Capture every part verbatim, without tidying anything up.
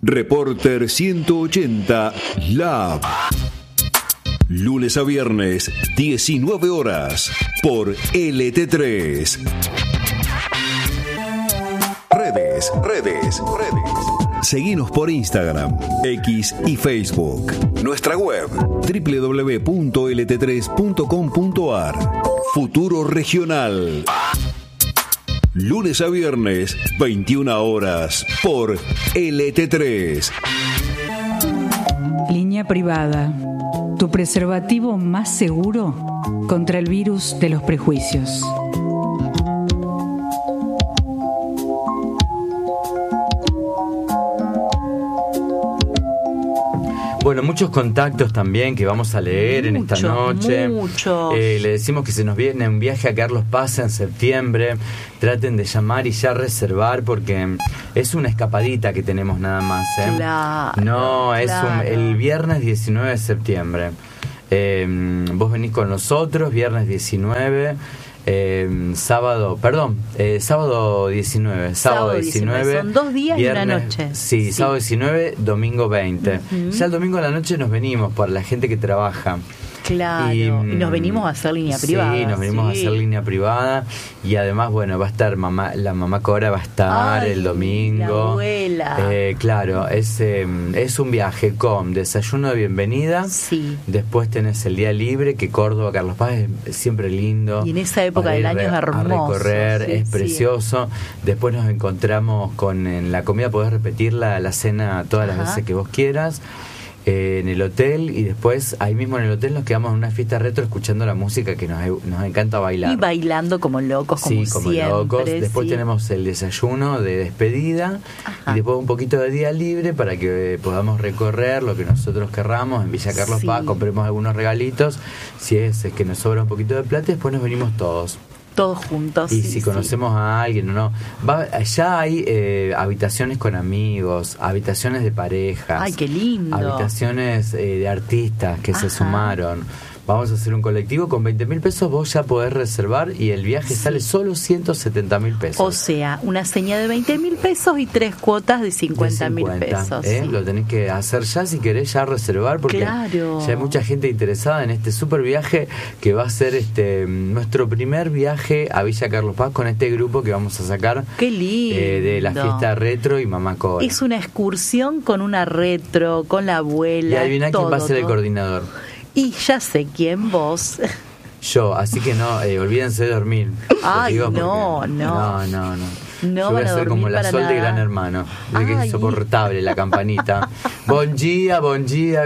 Reporter ciento ochenta Lab. Lunes a viernes, diecinueve horas, por L T tres. Redes, redes, redes. Seguinos por Instagram, X y Facebook. Nuestra web, doble u doble u doble u punto l t tres punto com punto a r. Futuro Regional. Lunes a viernes, veintiuna horas, por L T tres. Línea privada. Tu preservativo más seguro contra el virus de los prejuicios. Bueno, muchos contactos también que vamos a leer en esta noche. Muchos. Eh, le decimos que se nos viene un viaje a Carlos Paz en septiembre. Traten de llamar y ya reservar porque es una escapadita que tenemos nada más. ¿eh? Claro, no, es claro. un, el viernes diecinueve de septiembre. Eh, vos venís con nosotros, viernes diecinueve. Eh, sábado, perdón, eh, sábado diecinueve, sábado, sábado diecinueve, diecinueve, son dos días viernes, y una noche. Sí, sí, sábado diecinueve, domingo veinte. Uh-huh. Ya el domingo a la noche nos venimos por la gente que trabaja. Claro, y, y nos venimos a hacer línea sí, privada. Sí, nos venimos sí. a hacer línea privada y además, bueno, va a estar mamá, la mamá Cora va a estar Ay, el domingo. La abuela. Eh, claro, es, eh, es un viaje con desayuno de bienvenida. Sí. Después tenés el día libre, que Córdoba, Carlos Paz es siempre lindo. Y en esa época del año es hermoso. A recorrer, sí, es sí. precioso. Después nos encontramos con en la comida, podés repetir la, la cena todas las Ajá. veces que vos quieras. Eh, en el hotel y después ahí mismo en el hotel nos quedamos en una fiesta retro escuchando la música que nos, nos encanta bailar y bailando como locos como, sí, como siempre locos. Después sí. tenemos el desayuno de despedida. Ajá. Y después un poquito de día libre para que podamos recorrer lo que nosotros querramos en Villa Carlos sí. Paz, compremos algunos regalitos si es, es que nos sobra un poquito de plata y después nos venimos todos todos juntos. Y sí, si conocemos sí. a alguien o no. Va, ya hay eh, habitaciones con amigos, habitaciones de parejas. ¡Ay, qué lindo! Habitaciones eh, de artistas que Ajá. se sumaron. Vamos a hacer un colectivo con veinte mil pesos, vos ya podés reservar y el viaje sí. sale solo ciento setenta mil pesos. O sea, una seña de veinte mil pesos y tres cuotas de cincuenta mil pesos. ¿eh? Sí. Lo tenés que hacer ya si querés ya reservar porque claro. ya hay mucha gente interesada en este super viaje que va a ser este nuestro primer viaje a Villa Carlos Paz con este grupo que vamos a sacar. ¡Qué lindo! Eh, de la fiesta retro y Mamá Cora. Es una excursión con una retro, con la abuela. Y adivina todo, quién va a ser todo. el coordinador. Y ya sé quién, vos. Yo, así que no, eh, olvídense de dormir. Ay, no, no, no. No, no, no. No Yo voy a ser como la Sol nada. de Gran Hermano. De que es insoportable la campanita. Bon día, bon día.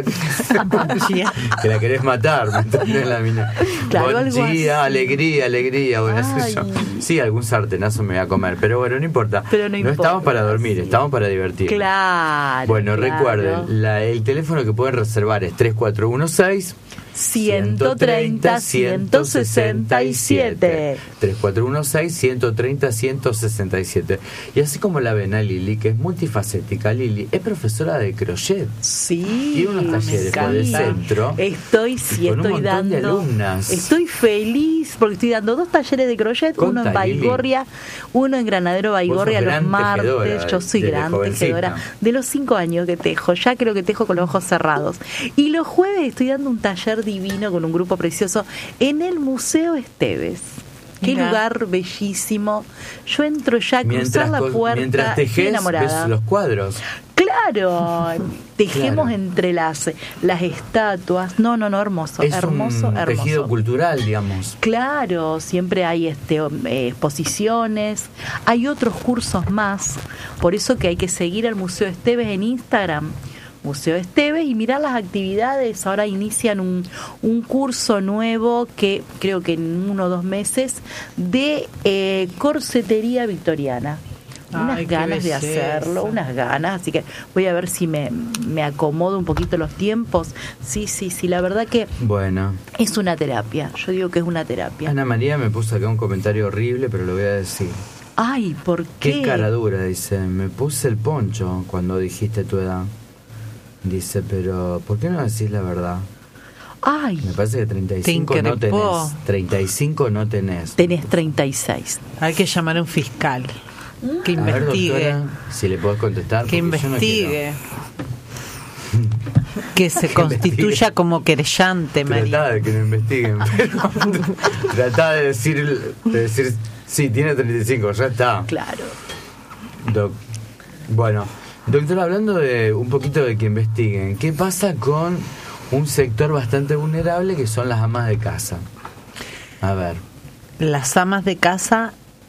Que la querés matar, ¿me entendés? La mina. Claro, bon día, alegría, alegría. Bueno, eso yo. Sí, algún sartenazo me voy a comer, pero bueno, no importa. Pero no, no importa, estamos para dormir, sí. estamos para divertir. Claro. Bueno, claro. recuerden, la, el teléfono que pueden reservar es tres cuatro uno seis ciento treinta, ciento sesenta y siete. tres cuatro uno seis, ciento treinta, ciento sesenta y siete. Y así como la ven a Lili, que es multifacética, Lili es profesora de crochet. Sí. Tiene unos talleres por el centro. Estoy, sí, con estoy un montón dando. de alumnas. Estoy feliz porque estoy dando dos talleres de crochet, Conta, uno en Baigorria, Lili. uno en Granadero Baigorria los martes. Tejedora, Yo soy gran jovencita. tejedora. De los cinco años que tejo, ya creo que tejo con los ojos cerrados. Y los jueves estoy dando un taller divino con un grupo precioso en el Museo Esteves. Qué Mira. lugar bellísimo. Yo entro ya a cruzar la puerta. Mientras tejes, enamorada. ves los cuadros. Claro, tejemos claro. entre las las estatuas. No, no, no, hermoso, es hermoso, un hermoso. tejido cultural, digamos. Claro, siempre hay este eh, exposiciones, hay otros cursos más. Por eso que hay que seguir al Museo Esteves en Instagram. Museo Esteves y mirar las actividades. Ahora inician un, un curso nuevo que creo que en uno o dos meses de eh, corsetería victoriana. Unas Ay, ganas de belleza. hacerlo, unas ganas, así que voy a ver si me, me acomodo un poquito los tiempos. Sí, sí, sí, la verdad que bueno, es una terapia, yo digo que es una terapia. Ana María me puso acá un comentario horrible, pero lo voy a decir. Ay, ¿por qué? Qué cara dura, dice, me puse el poncho cuando dijiste tu edad. Dice, pero ¿por qué no decís la verdad? Ay, me parece que treinta y cinco no tenés. treinta y cinco no tenés. Tenés treinta y seis. Hay que llamar a un fiscal. Que investigue. A ver, doctora, si le podés contestar. Que investigue. No que se que constituya investigue. Como querellante, María. Tratá de que no investiguen, pero tratá de decir, de decir, sí, tiene treinta y cinco, ya está. Claro. Doc, bueno, doctor, hablando de un poquito de que investiguen, ¿qué pasa con un sector bastante vulnerable que son las amas de casa? A ver. Las amas de casa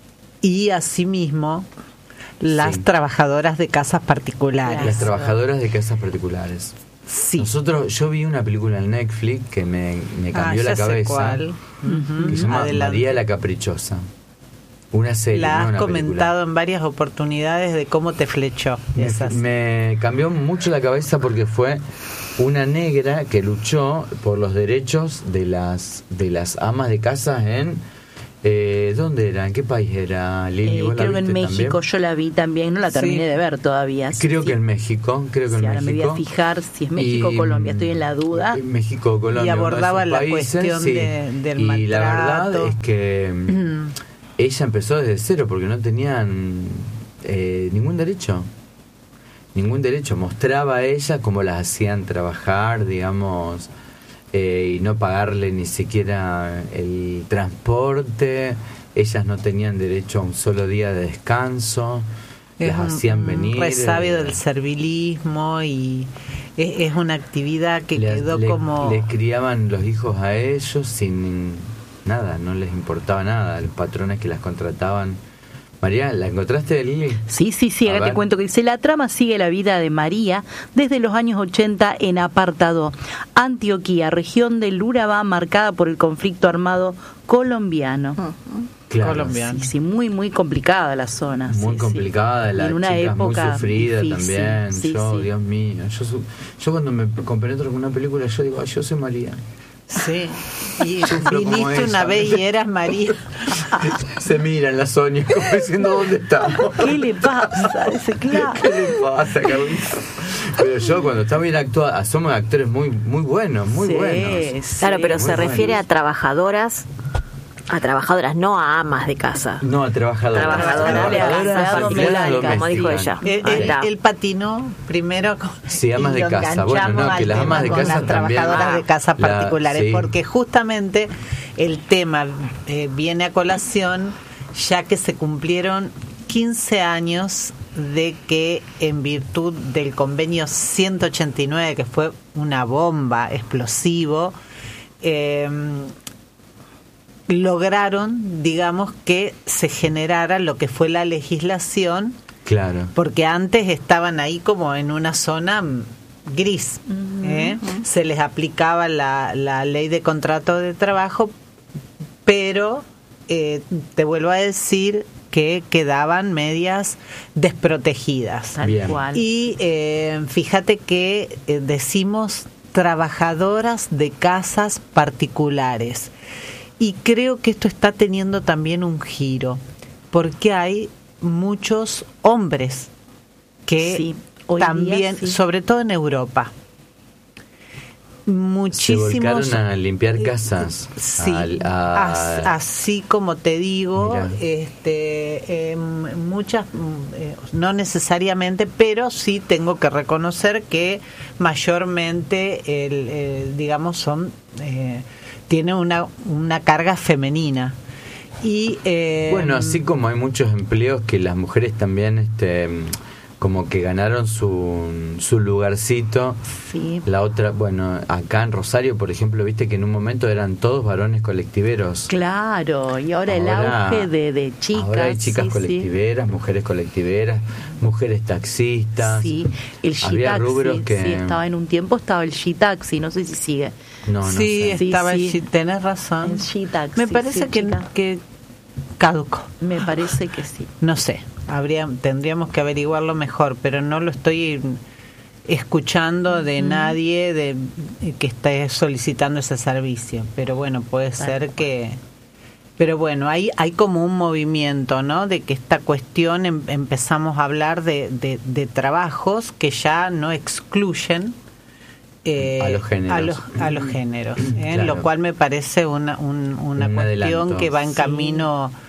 y asimismo las Sí. trabajadoras de casas particulares. Las trabajadoras de casas particulares. Sí. Nosotros, yo vi una película en Netflix que me, me cambió Ah, la ya sé cabeza. cuál. Ujú. Que se llama Adelante. María la Caprichosa. Una serie, La no has una comentado película. en varias oportunidades de cómo te flechó. Me, Esas. me cambió mucho la cabeza porque fue una negra que luchó por los derechos de las de las amas de casa en eh, ¿dónde era? ¿En qué país era? Lili, Eh, ¿vos la creo que en viste México también? yo la vi también, no la terminé Sí. de ver todavía. sí, Creo sí. que en México, creo que Sí, en ahora me México. voy a fijar si es México o Y, Colombia, estoy en la duda. México o Colombia. Y uno de abordaba esos la países, cuestión sí. de- del Y la maltrato. verdad es que Mm. ella empezó desde cero porque no tenían eh, ningún derecho. Ningún derecho. Mostraba a ella cómo las hacían trabajar, digamos, eh, y no pagarle ni siquiera el transporte. Ellas no tenían derecho a un solo día de descanso. Es las un, hacían un venir. resabio eh, del servilismo y es, es una actividad que le- quedó le- como... les criaban los hijos a ellos sin nada, no les importaba nada. Los patrones que las contrataban. María, ¿la encontraste, Lili? Sí, sí, sí, A acá te ver. cuento que dice, la trama sigue la vida de María desde los años ochenta en Apartado, Antioquía, región del Urabá marcada por el conflicto armado colombiano. Claro. Colombiano. Sí, sí, muy, muy complicada la zona. Muy sí, complicada, sí. la Y en una chica época muy sufrida difícil, también. sí, yo, sí. Dios mío, yo, su- yo cuando me compenetro con una película, yo digo, ay, yo soy María. Sí, y Sufro como viniste ella. una vez y eras María. Se miran las Sonia como diciendo, ¿dónde estamos? ¿Qué le pasa? Ese claro. ¿Qué le pasa, Carlita? Pero yo cuando está bien actuada, somos actores muy muy buenos, muy Sí, buenos. sí. Claro, pero muy se refiere buenos. a trabajadoras, a trabajadoras, no a amas de casa. No, a trabajadoras. Trabajadoras de Trabajadoras casa particular, domésticas. como dijo ella. Él, Ahí él- está. él patinó primero con, Sí, amas y de lo casa. Bueno, enganchamos no, que al las tema amas de con casa las también. trabajadoras de casas La- particulares, sí. porque justamente el tema eh, viene a colación ya que se cumplieron quince años de que en virtud del convenio ciento ochenta y nueve, que fue una bomba explosivo, eh, lograron, digamos, que se generara lo que fue la legislación, Claro. porque antes estaban ahí como en una zona mm, gris. ¿eh? Se les aplicaba la, la ley de contrato de trabajo, pero eh, te vuelvo a decir que quedaban medias desprotegidas. Tal Bien. cual. Y eh, fíjate que eh, decimos trabajadoras de casas particulares. Y creo que esto está teniendo también un giro, porque hay muchos hombres que Sí, hoy día también, sí. sobre todo en Europa, Se muchísimos... volcaron a limpiar casas. Sí, Al- a- as- así como te digo, Mirá. este, eh, muchas, mm, eh, no necesariamente, pero sí tengo que reconocer que mayormente, el, el, digamos, son eh, tiene una, una carga femenina. Y eh, Bueno, así como hay muchos empleos que las mujeres también, este, como que ganaron su, su lugarcito. Sí. La otra, bueno, acá en Rosario, por ejemplo, viste que en un momento eran todos varones colectiveros. Claro, y ahora, el Ahora- auge de, de chicas. Ahora hay chicas sí, sí. colectiveras, mujeres colectiveras, mujeres taxistas. Sí, el Había rubros G-Taxi, que... sí, estaba en un tiempo, estaba el G-Taxi, no sé si sigue. No, no sí, sé. estaba Sí, el sí. G- tenés razón. El G-Taxi, Me parece sí, que, chica. que caduco. Me parece que sí. No sé, habría, tendríamos que averiguarlo mejor, pero no lo estoy escuchando de nadie de que esté solicitando ese servicio. Pero bueno, puede ser que... Pero bueno, hay, hay como un movimiento, ¿no? De que esta cuestión em- empezamos a hablar de, de, de trabajos que ya no excluyen eh, A los géneros. a los, a los géneros, ¿eh? Claro. Lo cual me parece una, un- una Un cuestión adelanto. que va en Sí. camino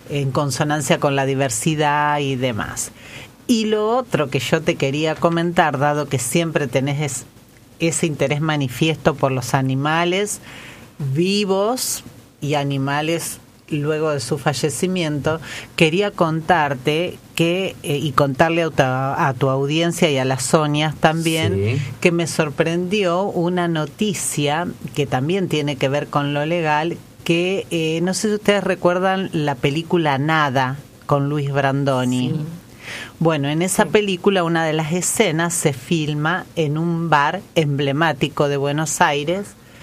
en consonancia con la diversidad y demás. Y lo otro que yo te quería comentar, dado que siempre tenés es, ese interés manifiesto por los animales vivos y animales luego de su fallecimiento, quería contarte que eh, y contarle a tu, a tu audiencia y a las Sonias también, sí, que me sorprendió una noticia que también tiene que ver con lo legal, que eh, no sé si ustedes recuerdan la película Nada con Luis Brandoni. Sí. Bueno, en esa película una de las escenas se filma en un bar emblemático de Buenos Aires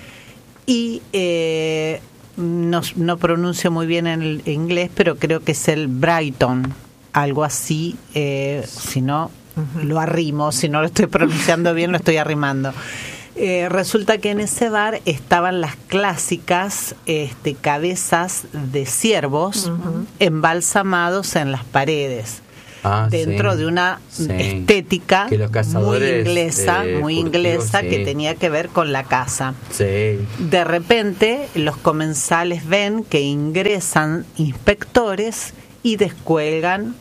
y eh, no, no pronuncio muy bien en el inglés, pero creo que es el Brighton, algo así, eh, si no uh-huh. lo arrimo, si no lo estoy pronunciando bien lo estoy arrimando. Eh, resulta que en ese bar estaban las clásicas este, cabezas de ciervos uh-huh. embalsamados en las paredes. Ah, dentro sí, de una sí. estética que los muy inglesa, eh, muy inglesa sí. que tenía que ver con la casa. Sí. De repente los comensales ven que ingresan inspectores y descuelgan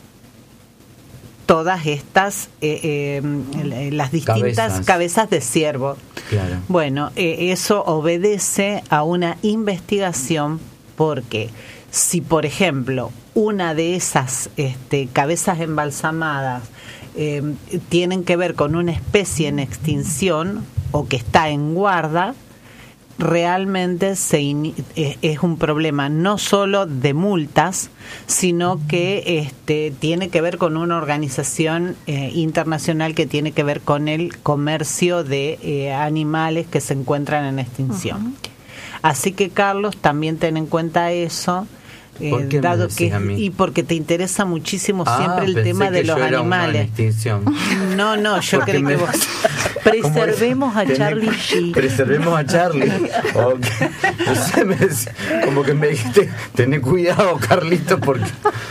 todas estas eh, eh, las distintas cabezas, cabezas de ciervo. Claro. Bueno, eh, eso obedece a una investigación porque si, por ejemplo, una de esas este, cabezas embalsamadas eh, tienen que ver con una especie en extinción o que está en guarda, realmente se in, es, es un problema no solo de multas, sino que este, tiene que ver con una organización eh, internacional que tiene que ver con el comercio de eh, animales que se encuentran en extinción. Uh-huh. Así que, Carlos, también ten en cuenta eso. Eh, dado que y porque te interesa muchísimo ah, siempre el tema de los animales. No, no, yo creo me... que vos preservemos a Charlie G. Preservemos a Charlie. Okay. No sé, me decía, como que me dijiste, tené cuidado, Carlito, porque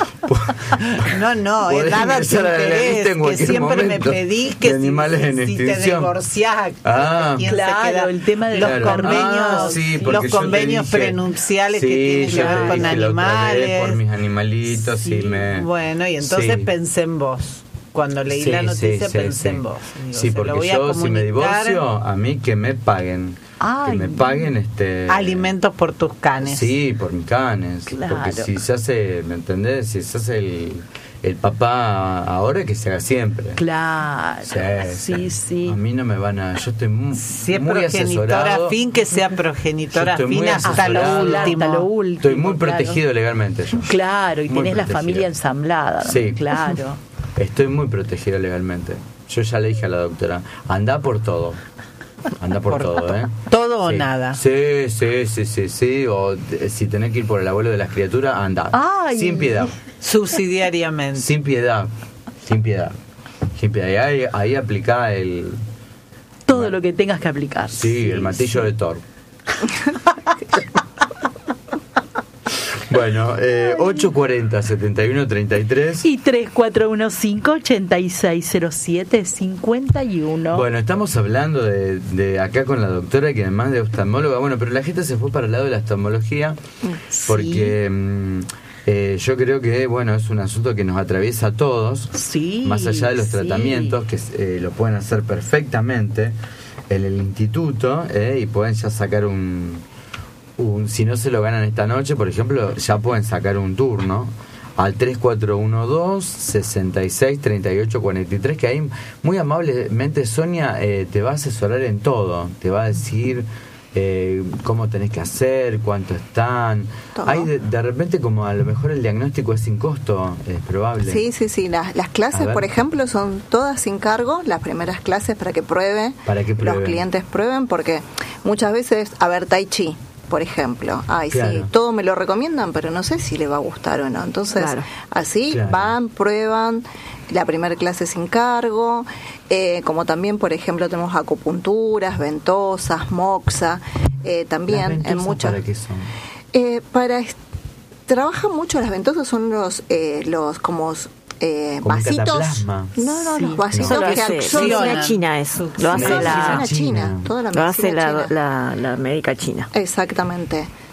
no, no, es nada tu interés, que siempre momento, me pedís que si, si te divorciás, ah, claro, el tema de los claro. convenios, ah, sí, los convenios dije, prenunciales sí, que tienen que ver con animales. Por mis animalitos sí, y me... Bueno, y entonces sí. pensé en vos. Cuando leí sí, la noticia sí, pensé sí, en vos. Digo, sí, porque voy yo si me divorcio, a mí que me paguen. Ay, que me paguen este alimentos por tus canes. Sí, por mis canes. Claro. Porque si se hace, ¿me entendés? Si se hace el... el papá ahora que se haga siempre. Claro. Sí, sí, sí. A mí no me van a... Yo estoy muy, si es muy progenitora asesorado. Fin, que sea progenitora fin hasta lo, último, hasta lo último. Estoy muy claro. protegido legalmente yo. Claro, y muy tenés protegido. La familia ensamblada. Sí. Claro. Estoy muy protegido legalmente. Yo ya le dije a la doctora, anda por todo. Anda por, por todo, ¿eh? Todo sí. o nada. Sí, sí, sí, sí, sí. O eh, si tenés que ir por el abuelo de las criaturas, anda. Ay. Sin piedad. Subsidiariamente. Sin piedad. Sin piedad. Sin piedad. Y ahí, ahí aplica el... todo lo que tengas que aplicar. Sí, sí el martillo sí. de Thor. Bueno, eh, ocho cuarenta, setenta y uno, treinta y tres y tres cuatro uno cinco, ocho seis cero siete, cinco uno. Bueno, estamos hablando de, de acá con la doctora, que además de oftalmóloga, bueno, pero la gente se fue para el lado de la oftalmología sí. porque mm, eh, yo creo que, bueno, es un asunto que nos atraviesa a todos, sí, más allá de los sí. tratamientos, que eh, lo pueden hacer perfectamente en el instituto eh, y pueden ya sacar un... Un, si no se lo ganan esta noche, por ejemplo, ya pueden sacar un turno al tres cuatro uno dos, seis seis, tres ocho cuatro tres, que ahí muy amablemente Sonia eh, te va a asesorar en todo, te va a decir eh, cómo tenés que hacer, cuánto están. Todo. Hay de, de repente como a lo mejor el diagnóstico es sin costo, es probable. Sí, sí, sí, las, las clases, por ejemplo, son todas sin cargo, las primeras clases para que pruebe, para que prueben. Los clientes prueben, porque muchas veces, a ver, Tai Chi, por ejemplo, ay claro. sí, todo me lo recomiendan, pero no sé si le va a gustar o no. Entonces, claro. así claro. van, prueban, la primera clase sin cargo, eh, como también, por ejemplo, tenemos acupunturas, ventosas, moxa, eh, también en muchas. ¿Para qué son? Eh, para trabajan mucho las ventosas, son los eh, los como Eh, vasitos, no, no, sí. los vasitos no, que accionan. China eso, lo hace la China, China, toda la lo hace la, China. La, la médica china. Exactamente.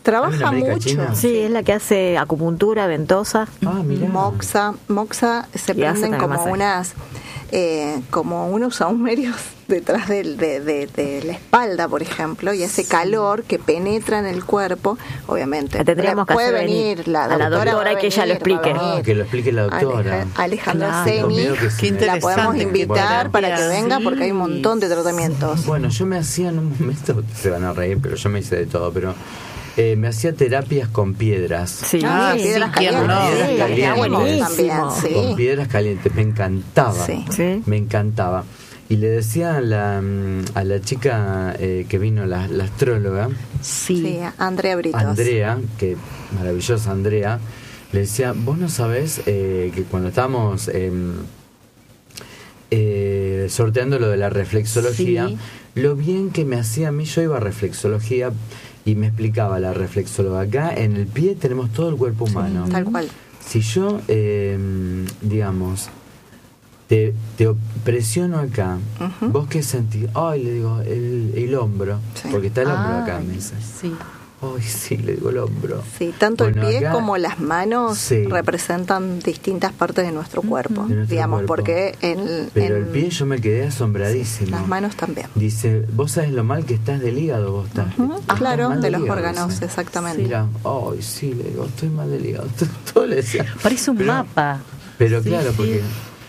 Trabaja mucho. China? Sí, es la que hace acupuntura, ventosa. Ah, mirá. Moxa, Moxa se prenden como masaje. unas eh, como unos sahumerios detrás del, de, de, de la espalda, por ejemplo, y ese sí. calor que penetra en el cuerpo, obviamente. Tendríamos que puede venir, venir la doctora, a la doctora y que ella lo explique. Ah, que lo explique la doctora. Alejandra claro. Semi, la podemos invitar bueno, para que venga sí. porque hay un montón de tratamientos. Bueno, yo me hacía en un momento, se van a reír, pero yo me hice de todo, pero eh, me hacía terapias con piedras. Sí, ah, sí, piedras sí, calientes. no, piedras sí, calientes. También, sí. Con piedras calientes, me encantaba. Sí. Sí. Me encantaba. Y le decía a la, a la chica eh, que vino, la, la astróloga, Sí. sí, Andrea Britos. Andrea, que maravillosa Andrea, le decía, vos no sabés eh, que cuando estábamos eh, eh, sorteando lo de la reflexología, Sí. lo bien que me hacía a mí, yo iba a reflexología y me explicaba la reflexóloga, acá en el pie tenemos todo el cuerpo humano. Tal cual. Si yo, eh, digamos, te, te presiono acá, Ujú. ¿vos qué sentís? Ay, le digo, el, el hombro, Sí. porque está el hombro acá, Ay, me dice. sí. Ay, sí, le digo el hombro. Sí, tanto Bueno, el pie acá- como las manos Sí. representan distintas partes de nuestro cuerpo, De nuestro digamos, cuerpo. porque en, Pero en el pie yo me quedé asombradísimo. las manos también. Dice, vos sabés lo mal que estás del hígado, vos estás. Ujú, estás claro, mal de del los hígado, órganos, dice. exactamente. Mira, ay, sí, le digo, estoy mal del hígado. Todo le decía. Parece un Pero- mapa. Pero Sí, claro, sí. porque...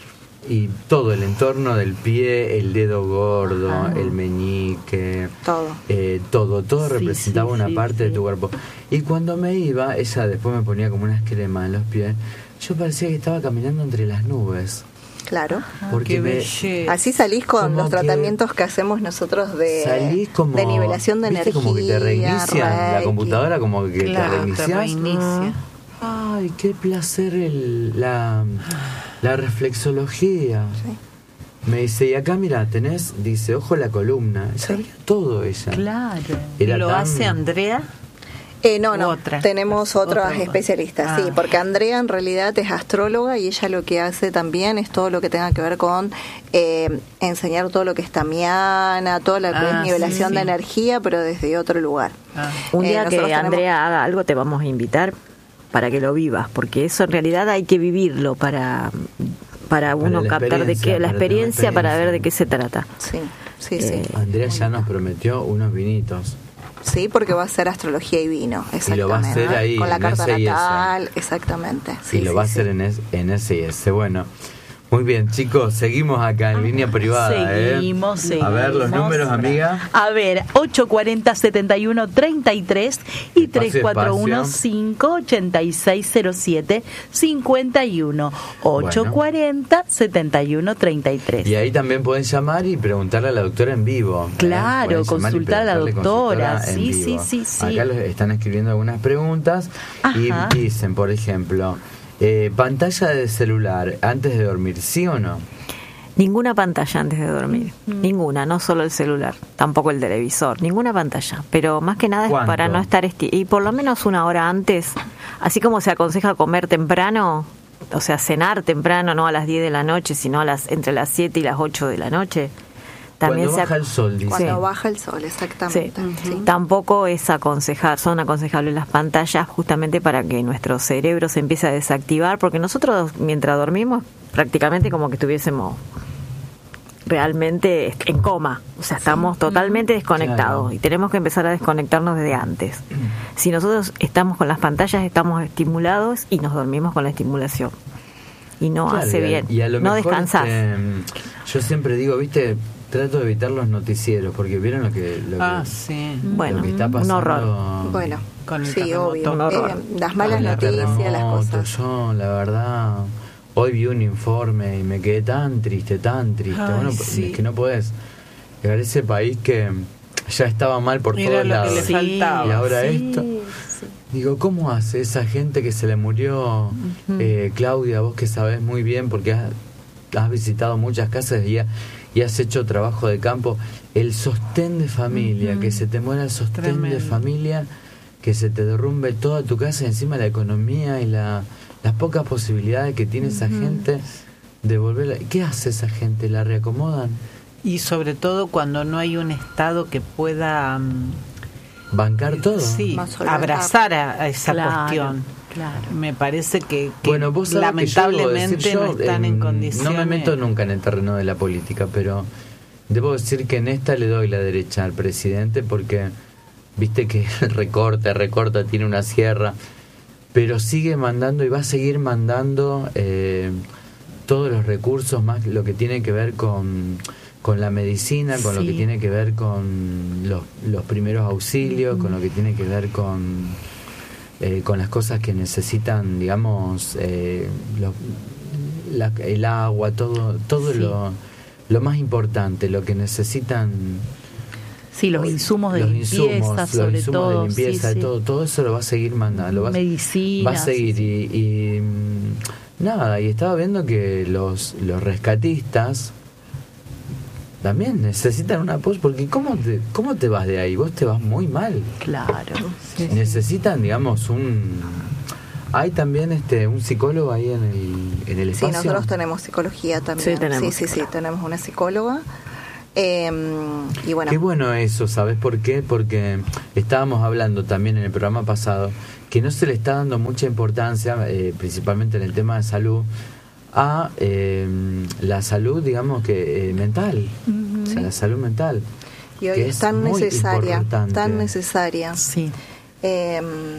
Y todo el entorno del pie, el dedo gordo, Ajá. el meñique, Todo. eh, todo, todo Sí, representaba sí, una sí, parte sí. de tu cuerpo. Y cuando me iba, ella después me ponía como unas cremas en los pies, yo parecía que estaba caminando entre las nubes. Claro. Porque Qué me, belleza. Así salís con Como los que tratamientos que hacemos nosotros de, salís como, de nivelación de ¿viste? energía. Como que te reinicia la Reiki. computadora, como que Claro, te te reinicias. reinicia. Ay, qué placer el, la, la reflexología. Sí. Me dice, y acá mira, tenés, dice, ojo la columna. Sabía todo ella. Claro. Era ¿Lo tan- hace Andrea? Eh, no, no, Otra. tenemos otras Otra. especialistas, Ah. sí, porque Andrea en realidad es astróloga y ella lo que hace también es todo lo que tenga que ver con eh, enseñar todo lo que es tamiana, toda la que Ah, es nivelación sí, de sí. energía, pero desde otro lugar. Ah. Un Eh, día nosotros que tenemos- Andrea haga algo te vamos a invitar para que lo vivas, porque eso en realidad hay que vivirlo para para uno la captar de qué experiencia, la para tener experiencia, para ver de experiencia. qué se trata. Sí, sí, Eh, sí. Andrea ya nos prometió unos vinitos. Sí, porque va a ser astrología y vino, exactamente. Y lo va a hacer ahí, con la en carta ese y ese. natal, exactamente. Sí, y lo sí, va a sí. hacer en, es- en ese y ese. Bueno, muy bien, chicos, seguimos acá en línea privada. ¿eh? Seguimos, seguimos. A ver, los números, amiga. A ver, ocho cuarenta, setenta y uno, treinta y tres y Espacio, tres cuatro uno, espacio. cinco ochenta y seis cero siete, cincuenta y uno. ocho cuarenta, setenta y uno, treinta y tres. Y ahí también pueden llamar y preguntarle a la doctora en vivo. ¿eh? Claro, Pueden llamar y consultar a la preguntarle doctora. consultora en Sí, vivo. sí, sí, sí. Acá les están escribiendo algunas preguntas Ajá. y dicen, por ejemplo, eh, pantalla de celular antes de dormir, ¿sí o no? Ninguna pantalla antes de dormir, ninguna, no solo el celular, tampoco el televisor, ninguna pantalla, pero más que nada es ¿Cuánto? para no estar esti y por lo menos una hora antes, así como se aconseja comer temprano, o sea, cenar temprano, no a las diez de la noche, sino a las entre las siete y las ocho de la noche. También Cuando se baja el sol, dice. Cuando Sí. baja el sol, Sí. exactamente. Sí. Tampoco es aconsejar, son aconsejables las pantallas justamente para que nuestro cerebro se empiece a desactivar, porque nosotros mientras dormimos prácticamente como que estuviésemos realmente en coma, o sea, estamos totalmente desconectados Claro. y tenemos que empezar a desconectarnos desde antes. Si nosotros estamos con las pantallas, estamos estimulados y nos dormimos con la estimulación. Y no Claro, hace y a- bien, y a lo no mejor, descansás. este, yo siempre digo, viste, trato de evitar los noticieros, porque vieron lo que, lo Ah, que, sí. Bueno, lo que está un pasando. horror. Bueno, Con el sí, terremoto. obvio. Un horror. Eh, las malas Con el noticias, las terremoto, cosas. Yo, la verdad, hoy vi un informe y me quedé tan triste, tan triste. Ay, bueno, sí. es que no podés llegar a ese país que ya estaba mal por Era todos lo que lados. le faltaba. Y ahora Sí, esto. sí. Digo, ¿cómo hace esa gente que se le murió? eh, Claudia, vos que sabés muy bien, porque has, has visitado muchas casas y, ha- y has hecho trabajo de campo. El sostén de familia, que se te muera el sostén Tremendo. de familia, que se te derrumbe toda tu casa, y encima la economía y la, las pocas posibilidades que tiene esa gente de volverla. ¿Qué hace esa gente? ¿La reacomodan? Y sobre todo cuando no hay un Estado que pueda mm, bancar todo. Sí, abrazar a, a esa claro, cuestión. Claro. Me parece que, que bueno, vos lamentablemente que yo, no están en, en condiciones. No me meto nunca en el terreno de la política, pero debo decir que en esta le doy la derecha al presidente porque viste que recorta, recorta, tiene una sierra, pero sigue mandando y va a seguir mandando eh, todos los recursos, más lo que tiene que ver con, con la medicina, con sí. lo que tiene que ver con los, los primeros auxilios, mm. con lo que tiene que ver con, eh, con las cosas que necesitan, digamos, eh, lo, la, el agua, todo, todo sí. lo, lo más importante, lo que necesitan. Sí, los insumos de los limpieza, insumos, sobre los insumos todo. de limpieza, sí, sí. todo, todo eso lo va a seguir mandando. Lo va, Medicina. Va a seguir sí, y, y nada, y estaba viendo que los, los rescatistas también necesitan una pos, porque ¿cómo te, ¿cómo te vas de ahí? Vos te vas muy mal. Claro. Sí, necesitan, sí. digamos, un... Hay también este un psicólogo ahí en el, en el espacio. Sí, nosotros tenemos psicología también. Sí, tenemos. Sí, sí, sí, tenemos una psicóloga. Eh, y bueno. Qué bueno eso, ¿sabes por qué? Porque estábamos hablando también en el programa pasado que no se le está dando mucha importancia, eh, principalmente en el tema de salud, a eh, la salud, digamos que eh, mental, uh-huh. o sea, la salud mental. Y hoy es tan necesaria, importante. tan necesaria. Sí. Eh,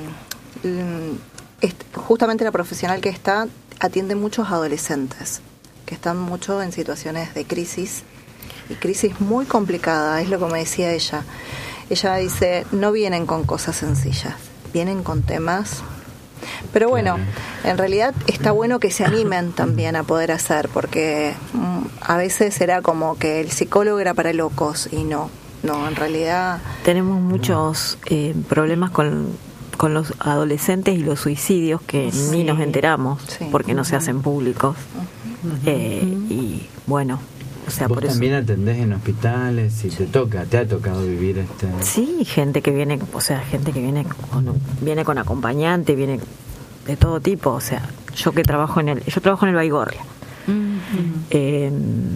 justamente la profesional que está atiende muchos adolescentes que están mucho en situaciones de crisis. Y crisis muy complicada, es lo que me decía ella. Ella dice, no vienen con cosas sencillas, vienen con temas. Pero bueno, en realidad está bueno que se animen también a poder hacer, porque mm, a veces era como que el psicólogo era para locos y no, no, en realidad... Tenemos muchos eh, problemas con, con los adolescentes y los suicidios que sí. ni nos enteramos, sí. porque no uh-huh. se hacen públicos. Uh-huh. Eh, uh-huh. Y bueno... O sea, vos por también eso. atendés en hospitales y te toca, te ha tocado vivir este. Sí, gente que viene, o sea, gente que viene con, viene con acompañante, viene de todo tipo. O sea, yo que trabajo en el, yo trabajo en el Baigorria. Mm-hmm. Eh,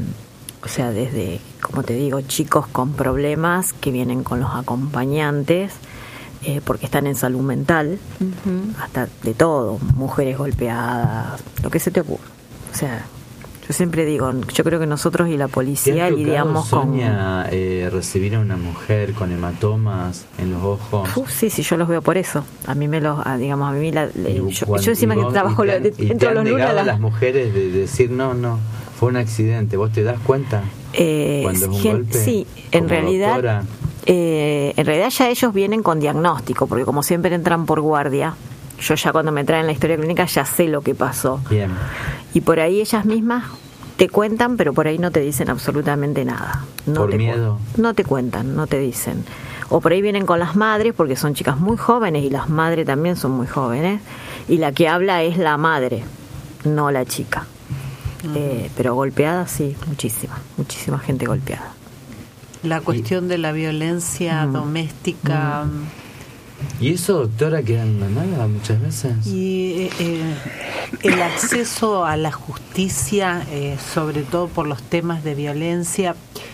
o sea, desde, como te digo, chicos con problemas que vienen con los acompañantes eh, porque están en salud mental, mm-hmm. hasta de todo, mujeres golpeadas, lo que se te ocurra. O sea. Yo siempre digo, yo creo que nosotros y la policía lidiamos con... Sonia, eh, recibir a una mujer con hematomas en los ojos? Uh, sí, sí, yo los veo por eso. A mí me los, digamos, a mí la, le, yo, cuando, yo encima vos, que trabajo y te han, lo, y te han los lunes a las... las mujeres de decir, no, no, fue un accidente. ¿Vos te das cuenta? Eh, cuando es un gen, golpe, sí, en realidad, eh, en realidad ya ellos vienen con diagnóstico, porque como siempre entran por guardia, yo ya cuando me traen la historia clínica ya sé lo que pasó. Bien. Y por ahí ellas mismas te cuentan, pero por ahí no te dicen absolutamente nada. No ¿Por te miedo? Cu- no te cuentan, no te dicen. O por ahí vienen con las madres, porque son chicas muy jóvenes y las madres también son muy jóvenes. Y la que habla es la madre, no la chica. Uh-huh. Eh, pero golpeada, sí, muchísima, muchísima gente golpeada. La cuestión y, de la violencia uh-huh. doméstica... Uh-huh. ¿Y eso, doctora, queda en la nada muchas veces? Y eh, el acceso a la justicia, eh, sobre todo por los temas de violencia,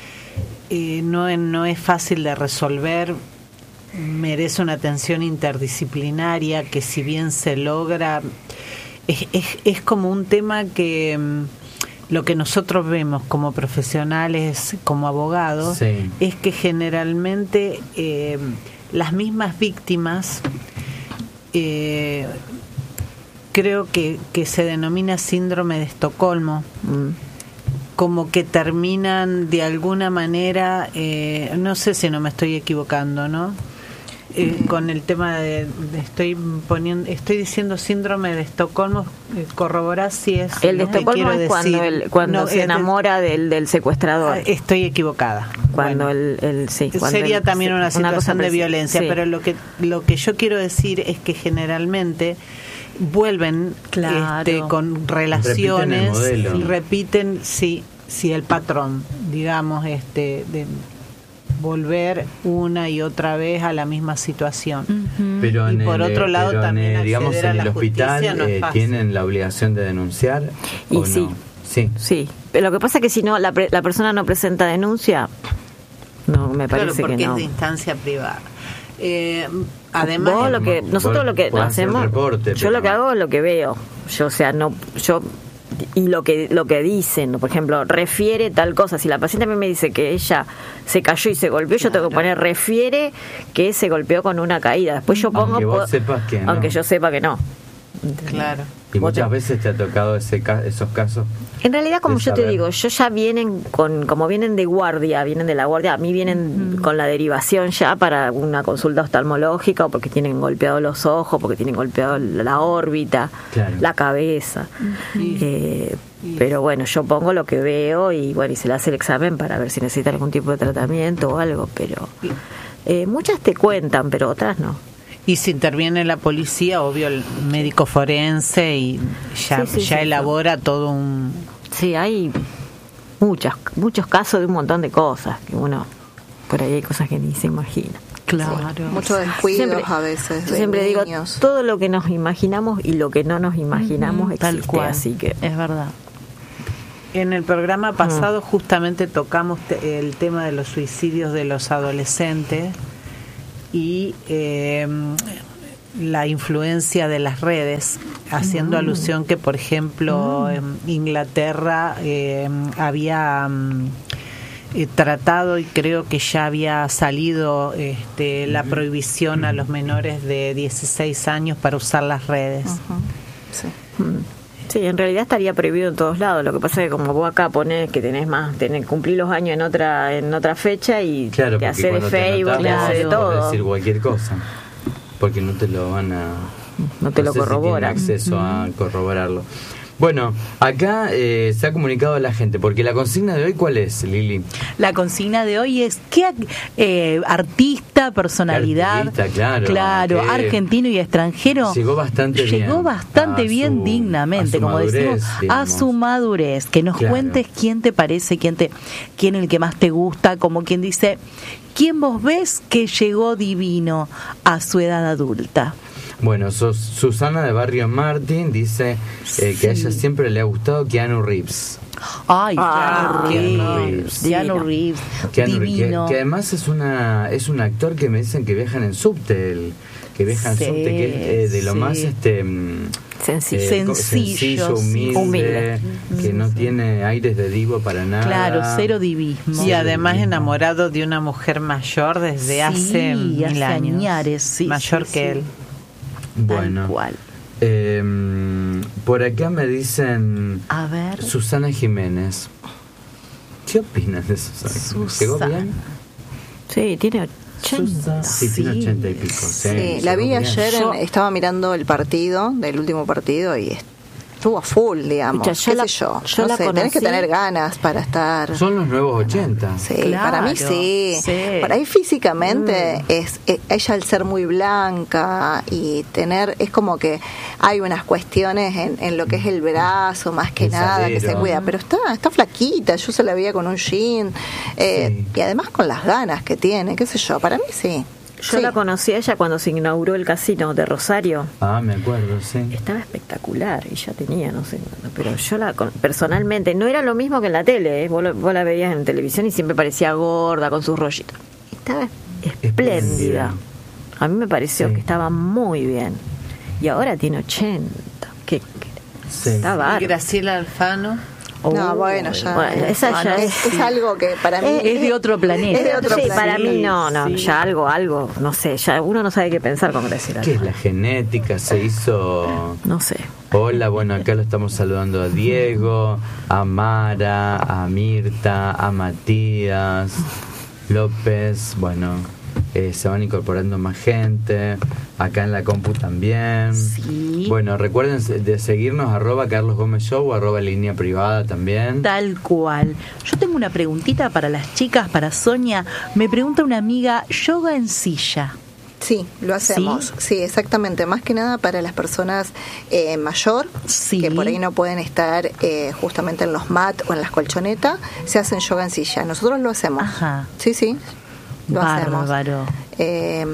eh, no, no es fácil de resolver. Merece una atención interdisciplinaria que, si bien se logra, es, es, es como un tema que lo que nosotros vemos como profesionales, como abogados, sí. es que generalmente... Eh, las mismas víctimas, eh, creo que, que se denomina síndrome de Estocolmo, mm. como que terminan de alguna manera, eh, no sé si no me estoy equivocando, ¿no? Eh, con el tema de, de estoy poniendo estoy diciendo síndrome de Estocolmo, eh, corroborar si es el de Estocolmo es cuando, el, cuando no, se enamora de, del, del secuestrador. Estoy equivocada. Cuando bueno, el, el sí cuando sería el, también una situación una de violencia, sí. pero lo que lo que yo quiero decir es que generalmente vuelven claro. este, con relaciones, repiten, el repiten sí sí el patrón, digamos, este de volver una y otra vez a la misma situación. Uh-huh. Pero y en por el, otro lado pero también en, digamos en el hospital no eh, tienen la obligación de denunciar y ¿o sí, no? sí sí pero lo que pasa es que si no la, pre, la persona no presenta denuncia, no me parece claro, porque que no, es de instancia privada. Eh, además, vos lo que, nosotros lo que hacemos, reporte, yo lo que hago es lo que veo. Yo, o sea, no, yo y lo que lo que dicen, por ejemplo, refiere tal cosa. Si la paciente a mí me dice que ella se cayó y se golpeó, claro, yo tengo que poner refiere que se golpeó con una caída. Después yo pongo, aunque vos sepas que no. aunque yo sepa que no. Claro. Y muchas veces te ha tocado ese esos casos. En realidad, como yo te digo, yo ya vienen con, como vienen de guardia, vienen de la guardia, a mí vienen mm. con la derivación ya para una consulta oftalmológica, o porque tienen golpeados los ojos, porque tienen golpeado la órbita, claro, la cabeza. Sí. Eh, sí. Pero bueno, yo pongo lo que veo y bueno, y se le hace el examen para ver si necesita algún tipo de tratamiento o algo, pero eh, muchas te cuentan, pero otras no. Y si interviene la policía, obvio, el médico forense y ya, sí, sí, ya sí, elabora sí. todo un... Sí, hay muchas, muchos casos de un montón de cosas, que uno, por ahí hay cosas que ni se imagina. Claro. Sí. Muchos descuidos siempre, a veces de siempre niños. Digo, todo lo que nos imaginamos y lo que no nos imaginamos uh-huh, existe, tal cual. Así que... Es verdad. En el programa pasado uh-huh. justamente tocamos te- el tema de los suicidios de los adolescentes y eh, la influencia de las redes, haciendo mm. alusión que, por ejemplo, mm. en Inglaterra eh, había eh, tratado y creo que ya había salido este, la prohibición a los menores de dieciséis años para usar las redes. Uh-huh. Sí. Mm. Sí, en realidad estaría prohibido en todos lados. Lo que pasa es que como vos acá ponés que tenés más, tenés cumplir los años en otra en otra fecha y claro, te hace de Facebook, te hace de todo. Decir cualquier cosa, porque no te lo van a, no te no lo corroboran. Si acceso a corroborarlo. Bueno, acá eh, se ha comunicado a la gente, porque la consigna de hoy, ¿cuál es, Lili? La consigna de hoy es ¿qué eh, artista, personalidad, artista, claro, claro argentino y extranjero llegó bastante llegó bien, llegó bastante bien su, dignamente, como madurez, decimos, digamos. A su madurez, que nos claro. cuentes quién te parece, quién te, quién es el que más te gusta, como quien dice, quién vos ves que llegó divino a su edad adulta. Bueno, sos Susana de Barrio Martín dice eh, sí. que a ella siempre le ha gustado Keanu Reeves. Ay, ah, Keanu Reeves. Keanu Reeves. Keanu Divino. Que, que además es una es un actor que me dicen que viajan en subte, el, que viaja sí, en subte, que es eh, de lo sí. más este sencillo, eh, sencillo, sencillo humilde, humilde, que no tiene aires de divo para nada. Claro, cero divismo. Y además divismo. Enamorado de una mujer mayor desde sí, hace mil hace años. Añares, sí, mayor sí, que sí. él. Bueno, tal cual. Eh, por acá me dicen a ver. Susana Jiménez. ¿Qué opinas de Susana? Susana. ¿Llegó bien? Sí, tiene ochenta. Sí, tiene ochenta y pico. Sí, sí la vi ayer, en, estaba mirando el partido, del último partido, y estuvo a full, digamos. Escucha, ¿Qué la, sé yo? yo no la sé, conocí. Tenés que tener ganas para estar... Son los nuevos ochenta. Sí, claro, para mí sí. sí. Por ahí físicamente, mm. es, es ella al ser muy blanca y tener... Es como que hay unas cuestiones en, en lo que es el brazo, más que el nada, salero. Que se cuida. Pero está está flaquita, yo se la veía con un jean. Eh, sí. Y además con las ganas que tiene, qué sé yo, para mí sí. Yo sí. la conocí a ella cuando se inauguró el casino de Rosario. Ah, me acuerdo, sí. Estaba espectacular y ya tenía, no sé, pero yo la personalmente, no era lo mismo que en la tele, ¿eh? vos, lo, vos la veías en televisión y siempre parecía gorda con sus rollitos. Estaba espléndida. A mí me pareció sí. que estaba muy bien. Y ahora tiene ochenta. ¿Qué? qué? Sí. Está bárbaro. Graciela Alfano. No, bueno, ya, bueno, esa ya es, es, es algo que para mí es, es de otro planeta. Es de otro sí, planeta. Para mí no, no, sí. ya algo, algo, no sé, ya uno no sabe qué pensar con Graciela. ¿Qué es la genética? Se hizo. No sé. Hola, bueno, acá lo estamos saludando a Diego, a Mara, a Mirta, a Matías, López, bueno. Eh, se van incorporando más gente acá en la compu también. Sí. Bueno, recuerden de seguirnos arroba Carlos Gómez Show o arroba línea privada también. Tal cual. Yo tengo una preguntita para las chicas, para Sonia. Me pregunta una amiga, yoga en silla. Sí, lo hacemos. Sí, sí, exactamente. Más que nada para las personas eh, mayor, sí. que por ahí no pueden estar eh, justamente en los mat o en las colchonetas, se hacen yoga en silla. Nosotros lo hacemos. Ajá. Sí, sí. Lo Bárbaro. Eh,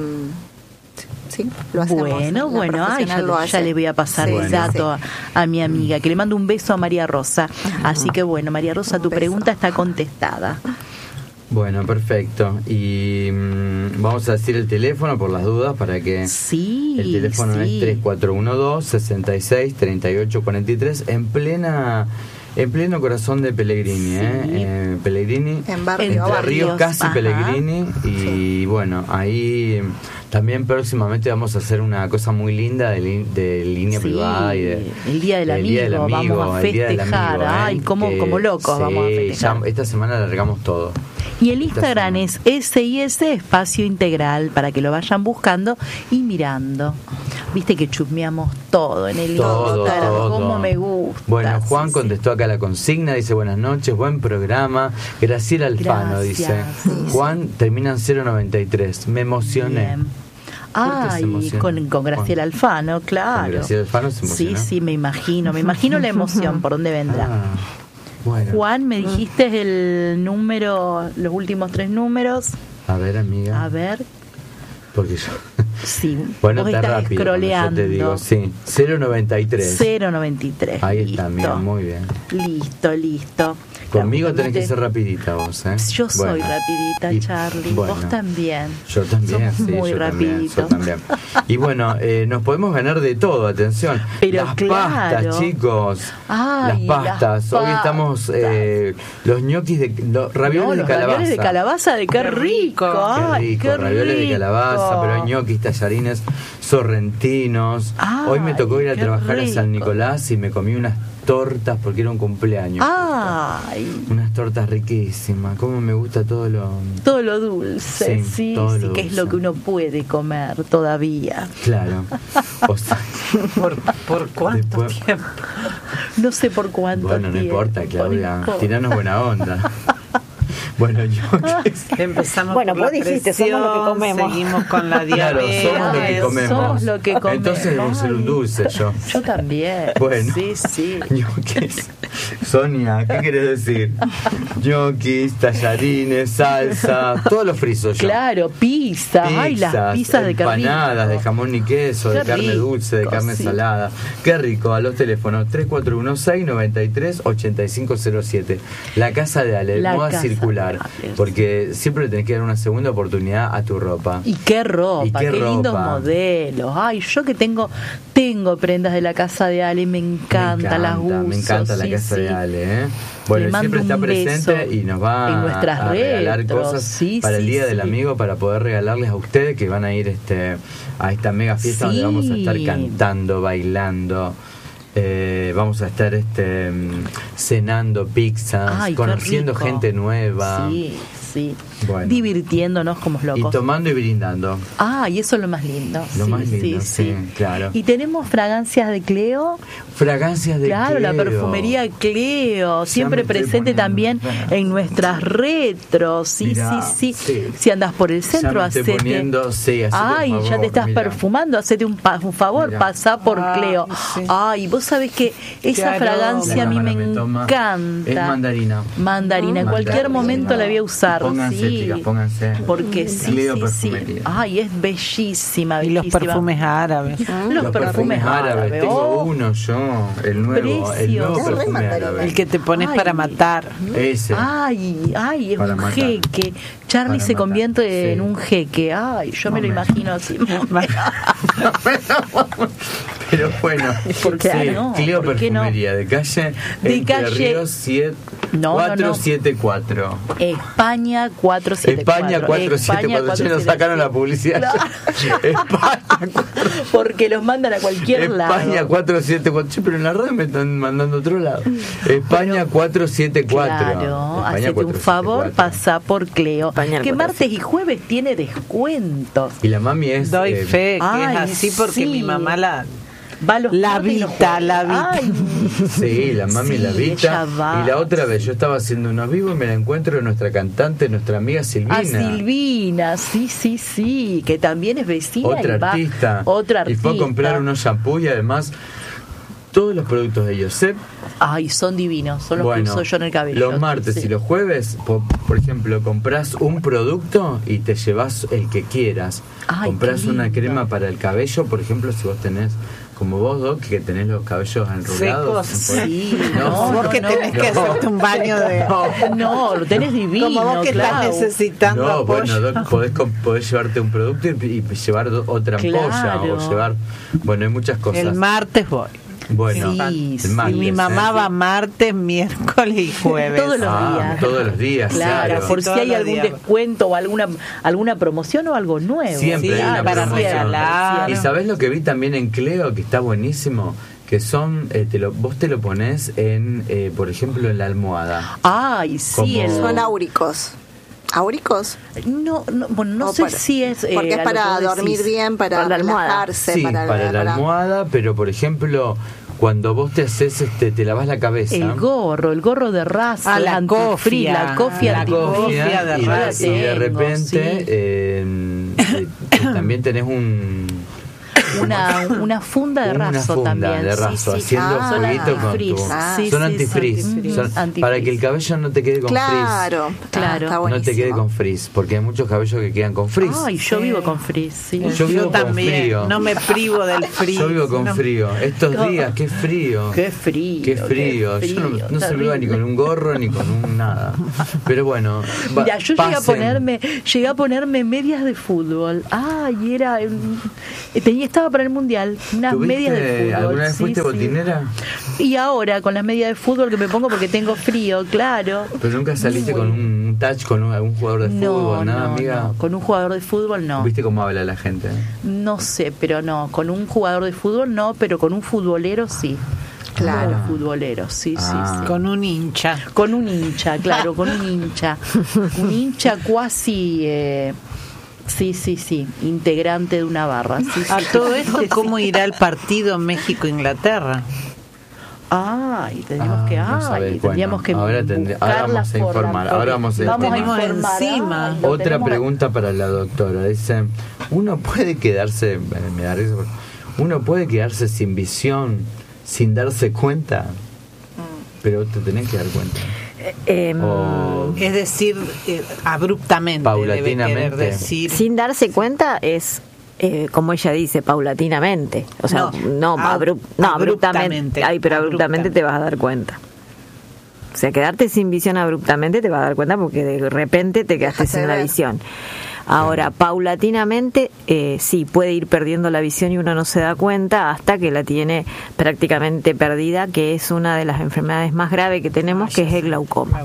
sí, lo hacemos. Bueno, bueno, ay, ya, ya le voy a pasar sí, el dato sí. a, a mi amiga, que le mando un beso a María Rosa. Ajá. Así que bueno, María Rosa, un tu beso. Pregunta está contestada. Bueno, perfecto. Y mmm, vamos a decir el teléfono por las dudas para que... Sí, el teléfono sí. es tres cuatro uno dos, seis seis, tres ocho cuatro tres, en plena... En pleno corazón de Pellegrini, Sí. ¿eh? eh Pellegrini, En barrio, Entre barrios. Ríos, casi Ajá. Pellegrini. Y Sí. bueno, ahí también próximamente vamos a hacer una cosa muy linda de, li- de línea Sí, privada. Y de, el Día del del Amigo, Día del Amigo, vamos a el Día del festejar. Amigo, ¿eh? Ay, como, Que- como locos sí, vamos a festejar. ya esta semana largamos todo. Y el Esta Instagram semana. es S I S Espacio Integral para que lo vayan buscando y mirando. Viste que chusmeamos todo en el Todo, Instagram, todo. cómo me gusta. Bueno, Juan Sí, contestó acá la consigna, dice buenas noches, buen programa. Graciela Alfano dice, Gracias. Juan, termina en cero noventa y tres, me emocioné. Bien. ¿Por qué se Ay, emociona? con, con Graciela Juan. Alfano, claro. Con Graciela Alfano se Sí, emocionó. sí, me imagino, me imagino la emoción, por dónde vendrá. Ah, bueno. Juan, me dijiste el número, los últimos tres números. A ver, amiga. A ver, Porque yo... sí, Bueno, vos está estás rápido. Cuando yo scrolleando. te digo, sí. cero noventa y tres. cero noventa y tres. Ahí listo. está, mira, muy bien. Listo, listo. Conmigo Claro, tenés que te- ser rapidita vos, ¿eh? Yo soy Bueno. rapidita, Y- Charlie. bueno. Vos también. Yo también, Somos sí, muy yo también, rapiditos. yo también. Y bueno, eh, nos podemos ganar de todo, atención. Pero las claro. pastas, chicos. Ay, las pastas. las Hoy estamos eh, los ñoquis de los ravioles No, de los calabaza. ravioles de calabaza, de qué Qué rico. rico. Qué Ay, rico, qué ravioles de rico. calabaza, pero hay ñoquis, tallarines sorrentinos. Ay, Hoy me tocó ir a qué trabajar a San rico. Nicolás y me comí unas tortas porque era un cumpleaños. Ay, Unas tortas riquísimas. Cómo me gusta todo lo... todo lo dulce, Sí, sí, todo sí, lo que es dulce. lo que uno puede comer todavía. Claro. O sea, ¿Por, por cuánto Después- tiempo? No sé por cuánto bueno, no tiempo. importa, Claudia. no importa. Tiranos buena onda. Bueno, yo... Empezamos Bueno, por vos la dijiste, somos lo que presión, comemos. seguimos con la Claro, diabetes. somos lo que Ay, comemos. somos lo que comemos. Entonces debo ser un Ay. dulce yo. Yo también. Bueno. Sí, sí. Ñoquis. Sonia, ¿qué querés decir? Ñoquis, tallarines, salsa, todos los frisos yo. Claro, pizza. Ay, las pizzas de carne. empanadas, de jamón y queso, de Qué carne rico, dulce, de carne sí. salada. Qué rico, a los teléfonos tres cuatro uno seis, nueve tres, ocho cinco cero siete. La casa de Ale, La moda casa circular. de Ale, Porque siempre le tenés que dar una segunda oportunidad a tu ropa. Y qué ropa, Y qué qué, lindos ropa. modelos. Ay, yo que tengo tengo prendas de la casa de Ale, me encanta, me las encanta, uso. me encanta la sí, casa sí. de Ale, ¿eh? Bueno, Le mando siempre está un presente beso y nos va en nuestras a, a regalar retros, cosas sí, para el sí, Día del sí. Amigo, para poder regalarles a ustedes que van a ir este a esta mega fiesta donde Sí. vamos a estar cantando, bailando. Eh, vamos a estar este mm, cenando pizzas, Ay, qué conociendo rico. gente nueva. Sí, sí. Bueno. Divirtiéndonos como Y locos. tomando y brindando. Ah, y eso es lo más lindo. Lo sí, más lindo, sí, sí, claro. Y tenemos fragancias de Cleo. Fragancias de Claro, la Cleo. perfumería Cleo, Ya siempre me estoy presente poniendo también enfermo. en nuestras retros. Sí, Mirá, sí, sí, sí. Si andas por el centro, me estoy hacete. poniendo- sí, hacete un Ay, ya favor, te estás mirá. perfumando, hacete un, pa- un favor, Mirá. pasá por Ay, Cleo. sí. Ay, vos sabés que esa aroma. fragancia a mí La me, cámara me toma. encanta. Es mandarina. Mandarina, en cualquier Mandarina. momento la voy a usar. Pónganse, sí. chicas, pónganse. Porque sí, Cleo sí, sí. Perfumería. Ay, es bellísima, Y los bellísima. perfumes árabes. Los, perfumes árabes. Tengo oh. uno yo, el nuevo, el nuevo Precioso. perfume Mandarina. árabe. El que te pones Ay. para matar. Ese. Ay, ay, es Para un matar. jeque. Charlie Para se matar, convierte sí. en un jeque. Ay, yo me lo Momento. imagino así. Pero bueno, ¿Por qué sí, no? Cleo ¿Por qué no? Perfumería de calle De Entre calle- Ríos siete, No, no, no. cuatro siete cuatro. España cuatrocientos setenta y cuatro. España cuatro siete cuatro. Ya nos sacaron la publicidad. España, Porque los mandan a cualquier España lado. cuatro siete cuatro. Che, pero en la red me están mandando a otro lado. España cuatro siete cuatro. Claro, España hacete un cuatro siete favor, cuatro. pasá por Cleo. España Que cuatro martes y jueves tiene descuentos. Y la mami es. Doy eh, fe que ay, es así porque sí. mi mamá la... Va los La martes y los Vita, jueves. la Vita. Ay, Sí, la mami sí, la ella Vita. va. Y la otra vez yo estaba haciendo unos vivos y me la encuentro de nuestra cantante, nuestra amiga Silvina. A Silvina, sí, sí, sí, que también es vecina. Otra y va- artista. Otra artista. Y fue a comprar unos shampoos y además todos los productos de Yosep. Ay, son divinos, son los Bueno, que uso yo en el cabello. los martes sí. y los jueves, por, por ejemplo, compras un producto y te llevas el que quieras. Ay, compras qué una lindo. crema para el cabello, por ejemplo, si vos tenés como vos, Doc, que tenés los cabellos enrulados. Sí, no, no, vos no, que no, tenés no, que hacerte un baño de... No, no, lo tenés divino, como vos que claro. estás necesitando no, apoyo. bueno, Doc, podés, podés llevarte un producto y, y llevar otra Claro. ampolla o llevar... Bueno, hay muchas cosas. El martes voy. Bueno, Sí, el martes, y mi mamá ¿eh? va martes, miércoles y jueves. Todos los Ah, días. todos los días, Claro, claro. por Sí, si hay todos algún los días. descuento o alguna alguna promoción o algo nuevo. Siempre Sí, hay una para promoción. regalar. Y sabés lo que vi también en Cleo, que está buenísimo, que son, eh, te lo, vos te lo pones en, eh, por ejemplo, en la almohada. Ay, sí, Como- el- Son áuricos. ¿Áuricos? no, no, bueno, no O sé para- si es eh, porque es a lo para que vos dormir decís. bien, para, Para la almohada. relajarse, Sí, para, para, la para- almohada, pero por ejemplo, cuando vos te haces, este, te lavas la cabeza. El gorro, el gorro de raza, Ah, la antifrí, cofia. la cofia La antifrí. cofia de y, raza. y de Tengo, repente sí. eh, eh, también tenés un una, una funda de una raso funda también. de sí, raso, sí. haciendo Ah, jueguito con antifrizz. tu... Ah, Sí, son sí, antifrizz, antifrizz. son- Antifrizz. para que el cabello no te quede con frizz. Claro, Claro. está No te buenísimo. quede con frizz, porque hay muchos cabellos que quedan con frizz. Ay, yo Sí. vivo con frizz, sí. Yo vivo con también, frío. no me privo del frío. Yo vivo con no- frío. Estos ¿Cómo? días, qué frío. Qué frío. Qué frío. qué Yo no, frío, no se me va ni terrible. con un gorro ni con un nada. Pero bueno, va- Mira, yo llegué a pasen. ponerme, llegué a ponerme medias de fútbol. Ay, era mm, tenía estaba para el mundial, unas ¿Tuviste- medias de fútbol. ¿Alguna vez sí, fuiste sí. botinera? Y ahora con las medias de fútbol que me pongo porque tengo frío, claro. Pero nunca saliste con un touch con un- algún jugador de No, fútbol, nada, no, amiga. no, con un jugador de fútbol no. ¿Viste cómo habla la gente? No sé, pero no, con un jugador de fútbol no, pero con un futbolero sí. Claro. Con un futbolero, sí, Ah. sí, sí. Con un hincha. Con un hincha, claro, con un hincha. Un hincha cuasi, eh, sí, sí, sí, integrante de una barra. Sí, sí. A todo esto, ¿cómo irá el partido México-Inglaterra? Ay, tendríamos Ah, que, no ay, sabés, tendríamos bueno, que ahora tendré- buscar ahora vamos la a forma, informar, porque ahora vamos a vamos a informar. informar. Encima. Ay, lo Otra tenemos- pregunta para la doctora. Dice, uno puede quedarse, eh, me da risa, uno puede quedarse sin visión, sin darse cuenta, pero te tenés que dar cuenta. Eh, O Es decir, eh, abruptamente, debe Paulatinamente. querer decir. sin darse cuenta es, eh, como ella dice, paulatinamente. O sea, No, no, ab- abru- no abruptamente. abruptamente. Ay, pero abruptamente te vas a dar cuenta. O sea, quedarte sin visión abruptamente te vas a dar cuenta porque de repente te quedaste Dejaste sin de la ver. visión. Ahora, paulatinamente, eh, sí, puede ir perdiendo la visión y uno no se da cuenta hasta que la tiene prácticamente perdida, que es una de las enfermedades más graves que tenemos, que es el glaucoma,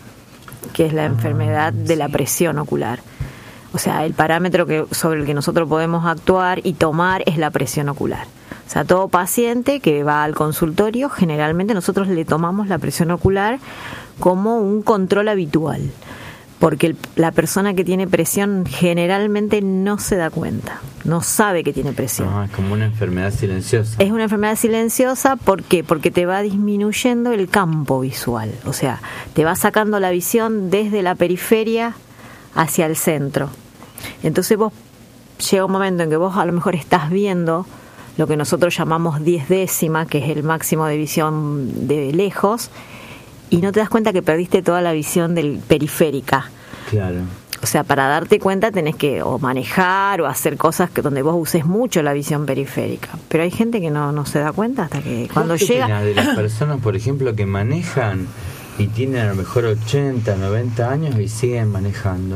que es la enfermedad de la presión ocular. O sea, el parámetro que sobre el que nosotros podemos actuar y tomar es la presión ocular. O sea, todo paciente que va al consultorio, generalmente nosotros le tomamos la presión ocular como un control habitual, porque el- la persona que tiene presión generalmente no se da cuenta, no sabe que tiene presión. Ah, es como una enfermedad silenciosa. Es una enfermedad silenciosa, ¿por qué? Porque te va disminuyendo el campo visual, o sea, te va sacando la visión desde la periferia hacia el centro. Entonces vos llega un momento en que vos a lo mejor estás viendo lo que nosotros llamamos diez décima, que es el máximo de visión de lejos, y no te das cuenta que perdiste toda la visión del periférica. Claro. O sea, para darte cuenta tenés que o manejar o hacer cosas que donde vos uses mucho la visión periférica. Pero hay gente que no, no se da cuenta hasta que cuando ¿Vos qué llega... opinás de las personas, por ejemplo, que manejan y tienen a lo mejor ochenta, noventa años y siguen manejando?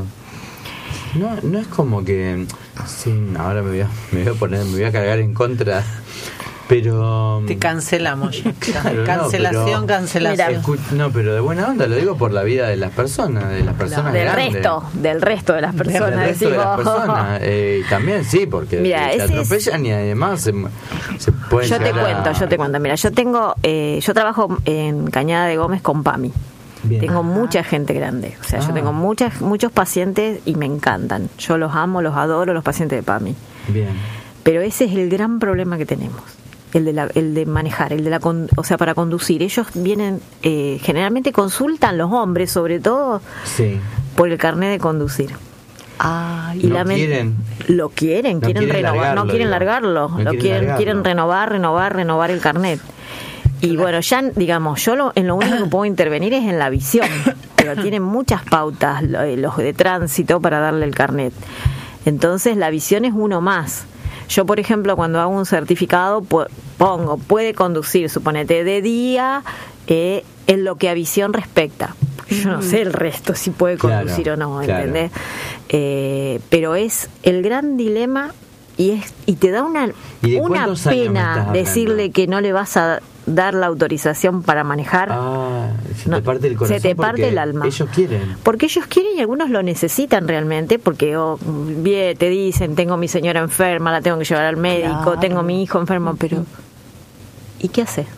No, no es como que, sí, ahora me voy a, me voy a poner, me voy a cargar en contra, pero Te cancelamos ya. Claro, no, cancelación, pero- cancelación. Escu- no, pero de buena onda, lo digo por la vida de las personas, de las personas del grandes. resto, del resto de las personas. Del resto de las decimos. personas. Eh, también sí, porque Mira, te ese es- atropellan y además se, se pueden Yo te llegar a- cuento, yo te cuento. Mira, yo tengo, eh, yo trabajo en Cañada de Gómez con PAMI. Bien. Tengo mucha gente grande, o sea, Ah. yo tengo muchas, muchos pacientes y me encantan. Yo los amo, los adoro, los pacientes de PAMI. Bien. Pero ese es el gran problema que tenemos, el de la, el de manejar, el de la, con- o sea, para conducir. Ellos vienen, eh, generalmente consultan los hombres, sobre todo Sí. por el carnet de conducir. Ay, Y Lo lamen- quieren. Lo quieren, No quieren, quieren renovar, largarlo, no quieren digo. largarlo, No lo quieren quieren, largarlo. quieren renovar, renovar, renovar el carnet. Y bueno, ya digamos, yo lo, en lo único que puedo intervenir es en la visión, pero tienen muchas pautas lo- eh, los de tránsito para darle el carnet. Entonces la visión es uno más. Yo, por ejemplo, cuando hago un certificado, pu- supongo, puede conducir, suponete, de día eh, en lo que a visión respecta. Yo no sé el resto si puede conducir claro, o no, ¿entendés? Claro. Eh, pero es el gran dilema y es y te da una, una pena decirle que no le vas a dar la autorización para manejar. Ah, se no, te parte el corazón. Se te parte el alma. Ellos quieren. Porque ellos quieren y algunos lo necesitan realmente, porque oh, bien, te dicen, tengo a mi señora enferma, la tengo que llevar al médico, claro. tengo a mi hijo enfermo, pero ¿y qué haces?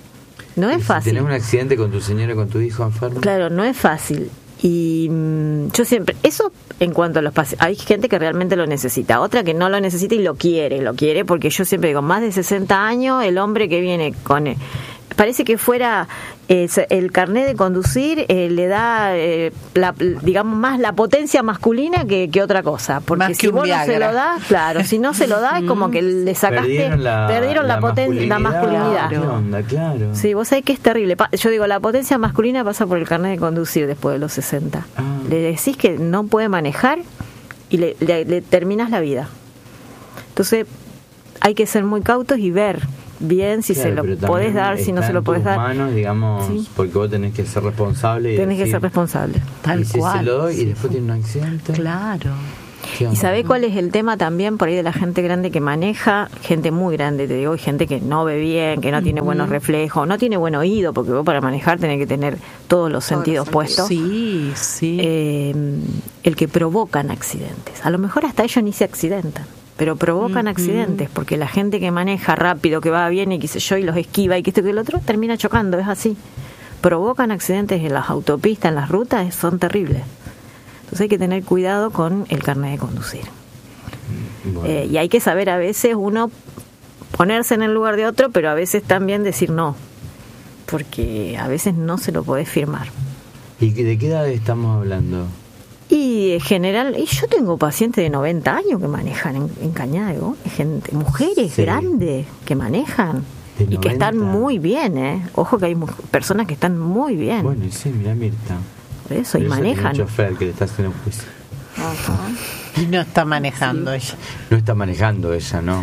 No es fácil. ¿Tenés un accidente con tu señora, con tu hijo enfermo? Claro, no es fácil. Y mmm, yo siempre, eso en cuanto a los pacientes, hay gente que realmente lo necesita, otra que no lo necesita y lo quiere, lo quiere porque yo siempre digo, más de sesenta años, el hombre que viene con... El, parece que fuera eh, el carnet de conducir eh, le da eh, la, digamos más la potencia masculina que, que otra cosa, porque más si vos Viagra. No se lo das, claro, si no se lo das es como que le sacaste, perdieron la, perdieron la, la potencia, la masculinidad. ¿Qué onda? Claro. Sí, vos sabés que es terrible. Yo digo, la potencia masculina pasa por el carnet de conducir después de los sesenta. Ah. Le decís que no puede manejar y le, le, le terminás la vida. Entonces hay que ser muy cautos y ver bien si claro, se lo podés dar, si no se lo podés dar. Manos, digamos, sí. Porque vos tenés que ser responsable. Y tenés decir, que ser responsable. Tal y si cual. Se lo doy y después tiene un accidente. Claro. ¿Y sabés cuál es el tema también por ahí de la gente grande que maneja? Gente muy grande, te digo, y gente que no ve bien, que no uh-huh. tiene buenos reflejos, no tiene buen oído, porque vos para manejar tenés que tener todos los todos sentidos los puestos. Sí, sí. Eh, el que provocan accidentes. A lo mejor hasta ellos ni se accidentan, pero provocan uh-huh. accidentes, porque la gente que maneja rápido, que va bien y qué sé yo, y los esquiva y que esto y que el otro, termina chocando, es así. Provocan accidentes en las autopistas, en las rutas, son terribles. Entonces hay que tener cuidado con el carnet de conducir. Bueno. Eh, y hay que saber a veces uno ponerse en el lugar de otro, pero a veces también decir no, porque a veces no se lo podés firmar. ¿Y de qué edad estamos hablando? Y en general, y yo tengo pacientes de noventa años que manejan en, en Cañada de Gómez, gente, mujeres sí. grandes que manejan y que están muy bien, ¿eh? Ojo que hay mu- personas que están muy bien. Bueno, y sí, mira Mirta. Por eso, y manejan. Un chofer que le está haciendo un juicio. Uh-huh. Y no está manejando sí. ella. No está manejando ella, no.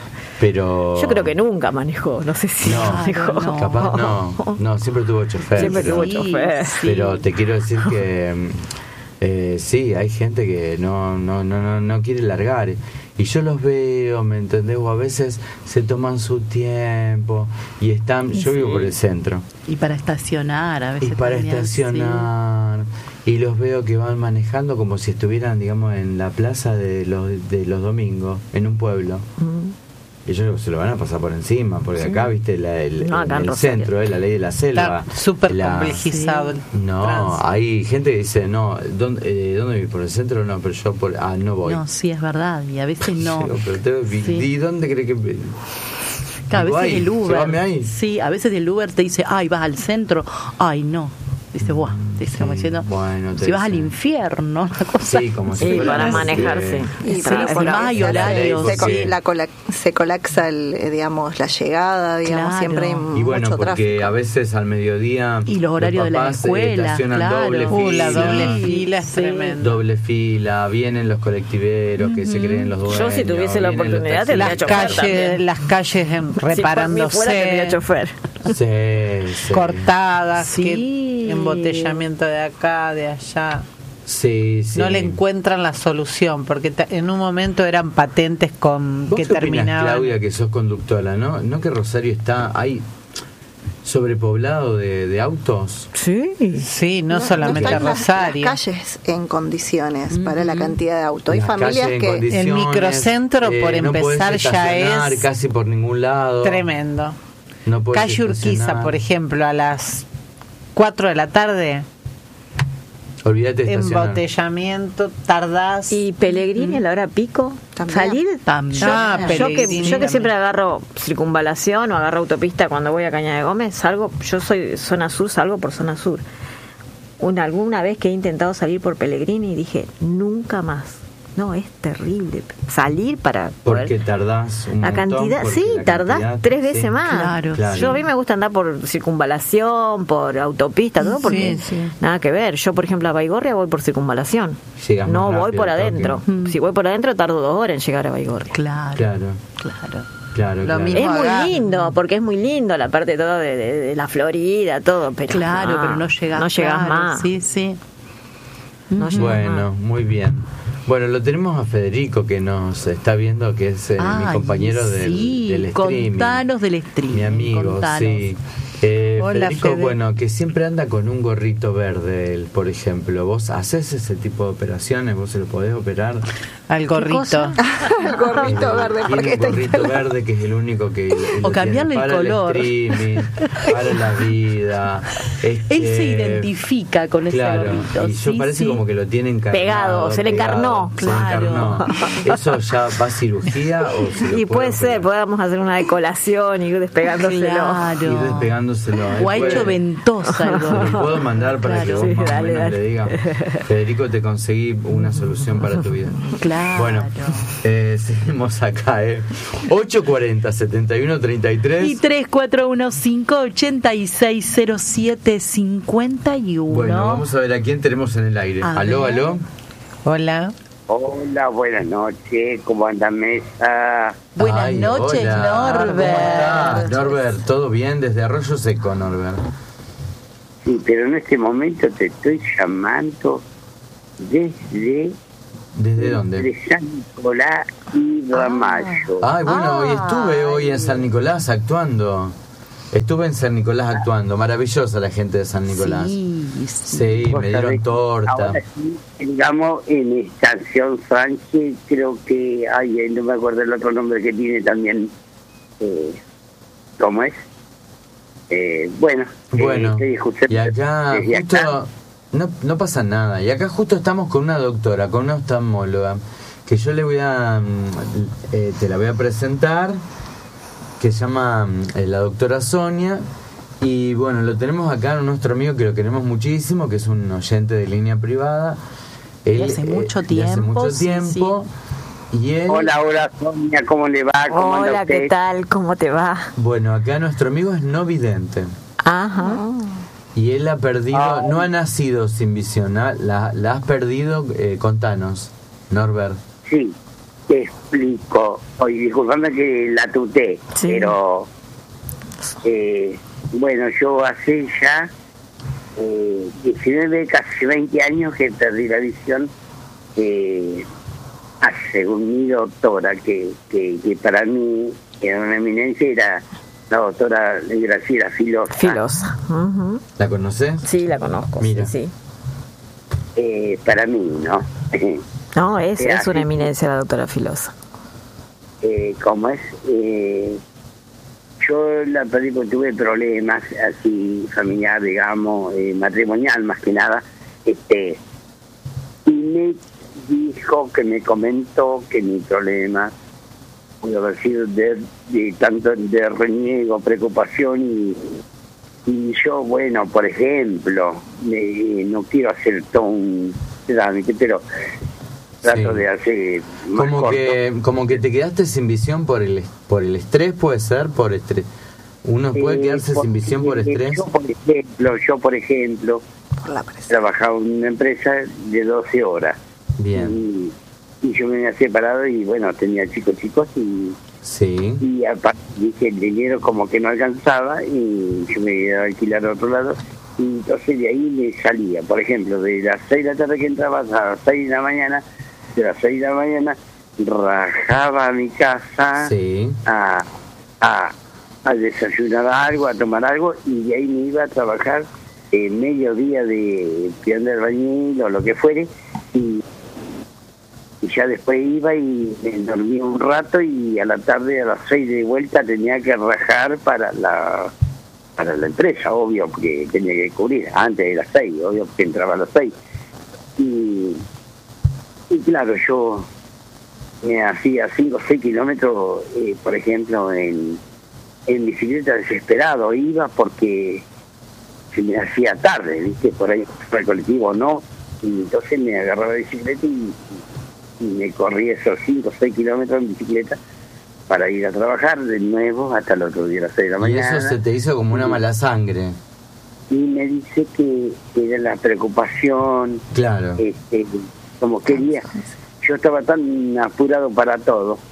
Pero yo creo que nunca manejó, no sé si no, manejó. No. Capaz no, no, siempre tuvo chofer. Siempre pero, tuvo chofer. Sí. Pero te quiero decir que eh, sí, hay gente que no, no, no, no, no quiere largar. Y yo los veo, ¿me entendés? O a veces se toman su tiempo y están... Yo sí. vivo por el centro. Y para estacionar a veces. Y para también, estacionar. Sí. Y los veo que van manejando como si estuvieran, digamos, en la plaza de los, de los domingos, en un pueblo. Mm. Ellos se lo van a pasar por encima, porque sí. acá, viste, la, el, no, acá el, el centro, eh, la ley de la selva. Está súper complejizado. Sí. No, trans. Hay gente que dice, no, ¿dónde, eh, ¿dónde vivís? ¿Por el centro? No, pero yo por, ah, no voy. No, sí, es verdad, y a veces no. Pero te, sí. ¿Y dónde crees que...? Claro, a veces ahí, el Uber, ahí. sí, a veces el Uber te dice, ay, vas al centro, ay, no. Dice, buah, dice, sí, como diciendo, bueno, si vas al infierno, una cosa. Sí, como si sí, para manejarse. Y para sí, más hay horarios. Se, sí. la cola, se colapsa, el, digamos, la llegada, digamos, claro. siempre hay y bueno, mucho porque tráfico. A veces al mediodía. Y los horarios de la escuela. Claro. Doble uh, fila. La doble fila es sí. tremendo. Doble fila, vienen los colectiveros uh-huh. que se creen los dueños. Yo, si tuviese la oportunidad, tendría chofer. Calle, las calles en, reparándose. Si fuera, tendría chofer. Sí, sí. Cortadas, sí. que embotellamiento de acá, de allá. Sí, sí. No le encuentran la solución, porque ta- en un momento eran patentes con ¿Vos que qué terminaban. Opinás, Claudia, que sos conductora, ¿no? ¿No que Rosario está ahí sobrepoblado de, de autos? Sí, sí, no, no solamente no Rosario. Las calles en condiciones mm-hmm. para la cantidad de autos. Hay las familias que el microcentro eh, por no empezar ya es casi por ningún lado. Tremendo. No Calle Urquiza, por ejemplo, a las cuatro de la tarde. Olvídate de estacionar. Embotellamiento, tardás. Y Pellegrini a la hora pico. ¿También? Salir. También. Yo, Ah, yo, que, yo que siempre agarro circunvalación o agarro autopista cuando voy a Cañada de Gómez, salgo, yo soy zona sur, salgo por zona sur. Una, alguna vez que he intentado salir por Pellegrini y dije, nunca más. No, es terrible. Salir para poder... Porque tardás un la montón, cantidad, sí, la tardás cantidad, tres veces sí. más. Claro. Claro. Yo a mí me gusta andar por circunvalación, por autopista, todo, porque sí, sí. nada que ver. Yo, por ejemplo, a Baigorria voy por circunvalación. Llegas no voy rápido, por adentro. Mm. Si voy por adentro tardo dos horas en llegar a Baigorria. Claro. Claro. Claro. Claro, Lo claro. mismo Es muy acá. lindo, porque es muy lindo la parte todo de, de, de la Florida, todo, pero Claro, no, pero no llegas, no llegas claro, más. Sí, sí. No llegas Bueno, más. muy bien. Bueno, lo tenemos a Federico que nos está viendo, que es eh, mi Ay, compañero del, sí, del streaming. Contanos del streaming. Mi amigo, contanos. sí. Eh, Hola, Federico, Fede. bueno, que siempre anda con un gorrito verde, él, por ejemplo. ¿Vos haces ese tipo de operaciones? ¿Vos se lo podés operar? Al gorrito. cosa? El gorrito verde, Tiene porque un está gorrito verde que es el único que lo O cambiarle tiene el para color. streaming, para la vida. Este, Él se identifica con ese claro, gorrito. y yo sí, parece sí. como que lo tiene encarnado. Pegado, se le encarnó. Se Claro. encarnó. ¿Eso ya va a cirugía o se lo Y puede ser, operar? podemos hacer una decolación y ir despegándoselo. Claro. Ir despegándoselo. O ha Él hecho puede- ventosa el Te gorrito. puedo mandar para que Claro. vos Sí, más dale, o menos dale. le digas, Federico, te conseguí una solución para tu vida. Claro. Bueno, eh, seguimos acá, ¿eh? ocho cuarenta, setenta y uno, treinta y tres. Y tres cuatro uno cinco, ocho seis cero siete, cinco uno. Bueno, vamos a ver a quién tenemos en el aire. A Aló, ver. aló. Hola. Hola, buenas noches, ¿cómo anda mesa? Buenas Ay, noches, hola. ¿Cómo Norbert. estás, Norbert? ¿Todo bien? Desde Arroyo Seco, Norbert. Sí, pero en este momento te estoy llamando desde, ¿Desde dónde? desde San Nicolás y Ramallo. Ay, bueno, hoy estuve hoy en San Nicolás actuando. Estuve en San Nicolás actuando. Maravillosa la gente de San Nicolás. Sí, sí. Sí, Vos me sabés dieron que torta. Ahora sí, digamos, en Estación Sánchez, creo que, ay, eh, no me acuerdo el otro nombre que tiene también, eh, ¿cómo es? Eh, bueno, Bueno, eh, estoy justo- y acá desde justo acá. no, no pasa nada. Y acá justo estamos con una doctora, con una oftalmóloga, que yo le voy a, mm, eh, te la voy a presentar, que se llama mm, eh, la doctora Sonia. Y bueno, lo tenemos acá, nuestro amigo que lo queremos muchísimo, que es un oyente de línea privada. Él, De hace mucho de hace tiempo, mucho sí, tiempo. Y él, Hola, hola Sonia, ¿cómo le va? ¿Cómo anda Hola, usted? ¿qué tal? ¿Cómo te va? bueno, acá nuestro amigo es no vidente. Ajá. Y él ha perdido, Ah. no ha nacido sin visión, ¿ah? la, la has perdido, eh, contanos, Norbert. Sí, te explico. Oye, disculpame que la tuté, Sí. pero eh, bueno, yo hace ya eh, diecinueve, casi veinte años que perdí la visión, eh, según mi doctora, que, que, que para mí era una eminencia, era la doctora Graciela Filosa. Filosa. Ujú. ¿La conoces? Sí, la conozco. Mira. Sí, sí. Eh, para mí, ¿no? No, es, Eh, es una así- eminencia la doctora Filosa. eh, ¿Cómo es? Eh, yo la perdí porque tuve problemas así familiar, digamos, eh, matrimonial más que nada, este y me dijo, que me comentó que mi problema pudo haber sido de, de tanto de reniego, preocupación y, y yo, bueno, por ejemplo, me- no quiero hacer todo un trámite, pero trato Sí. de hacer más Como corto. que, como que te quedaste sin visión por el por el estrés, puede ser, por estrés. Uno puede Eh, quedarse sin porque visión por estrés. Yo, por ejemplo, yo, por ejemplo, Por la presión. trabajaba en una empresa de doce horas. Bien, Y, y yo me había separado y, bueno, tenía chicos, chicos y, sí, y aparte, dije, el dinero como que no alcanzaba y yo me iba a alquilar a otro lado. Y entonces de ahí me salía, por ejemplo, de las seis de la tarde que entraba a las seis de la mañana, de las seis de la mañana, rajaba a mi casa sí. a, a, a desayunar algo, a tomar algo, y de ahí me iba a trabajar en mediodía de peón de albañil o lo que fuere, y, y ya después iba y me dormía un rato, y a la tarde a las seis de vuelta tenía que rajar para la para la empresa, obvio, porque tenía que cubrir antes de las seis, obvio, porque entraba a las seis. Y, y claro, yo me hacía cinco o seis kilómetros, eh, por ejemplo, en, en bicicleta desesperado. Iba porque se me hacía tarde, ¿viste? Por ahí, por el colectivo no. Y entonces me agarraba la bicicleta y, y me corría esos cinco o seis kilómetros en bicicleta para ir a trabajar de nuevo hasta el otro día a las seis de la Y mañana. eso se te hizo como una mala sangre. Y me dice que era la preocupación, Claro. este, como quería. Yo estaba tan apurado para todo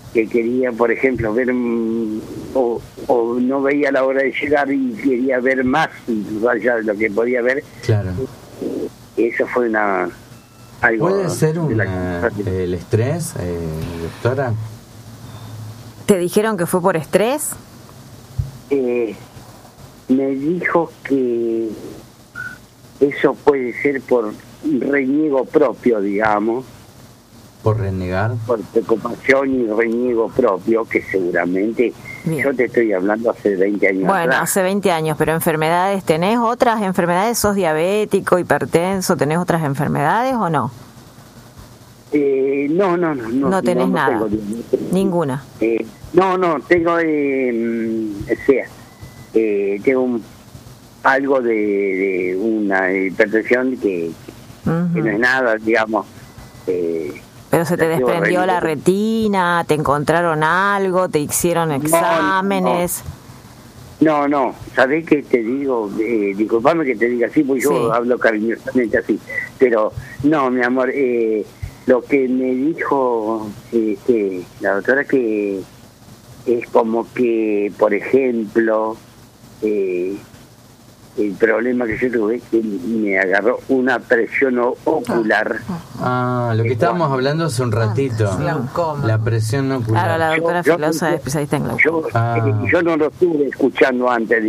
que quería, por ejemplo, ver o, o no veía la hora de llegar y quería ver más, incluso allá de lo que podía ver. Claro. Eso fue una... Algo ¿Puede ser un, la... el estrés, eh, doctora? ¿Te dijeron que fue por estrés? Eh, me dijo que eso puede ser por reniego propio, digamos. ¿Por renegar? Por preocupación y reniego propio, que seguramente... Bien. Yo te estoy hablando hace veinte años. Bueno, atrás. hace veinte años, pero enfermedades, ¿tenés otras enfermedades? ¿Sos diabético, hipertenso? ¿Tenés otras enfermedades o no? Eh, no, no, no. No, no tenés no, no nada. Tengo, Ninguna. Eh, no, no, tengo, eh, o sea, eh, tengo un, algo de, de una hipertensión que, uh-huh. que no es nada, digamos. Eh, Pero se te desprendió la retina, te encontraron algo, te hicieron exámenes. No, no, no. ¿Sabés qué te digo? Eh, disculpame que te diga así, porque yo sí. hablo cariñosamente así. Pero no, mi amor, eh, lo que me dijo eh, que la doctora que es como que, por ejemplo, eh, el problema que yo tuve es que me agarró una presión ocular. Ah, lo que estábamos hablando hace un ratito. Glaucoma. La presión ocular. Claro, la doctora Filosa es especialista en glaucoma. Yo, ah. eh, yo no lo estuve escuchando antes.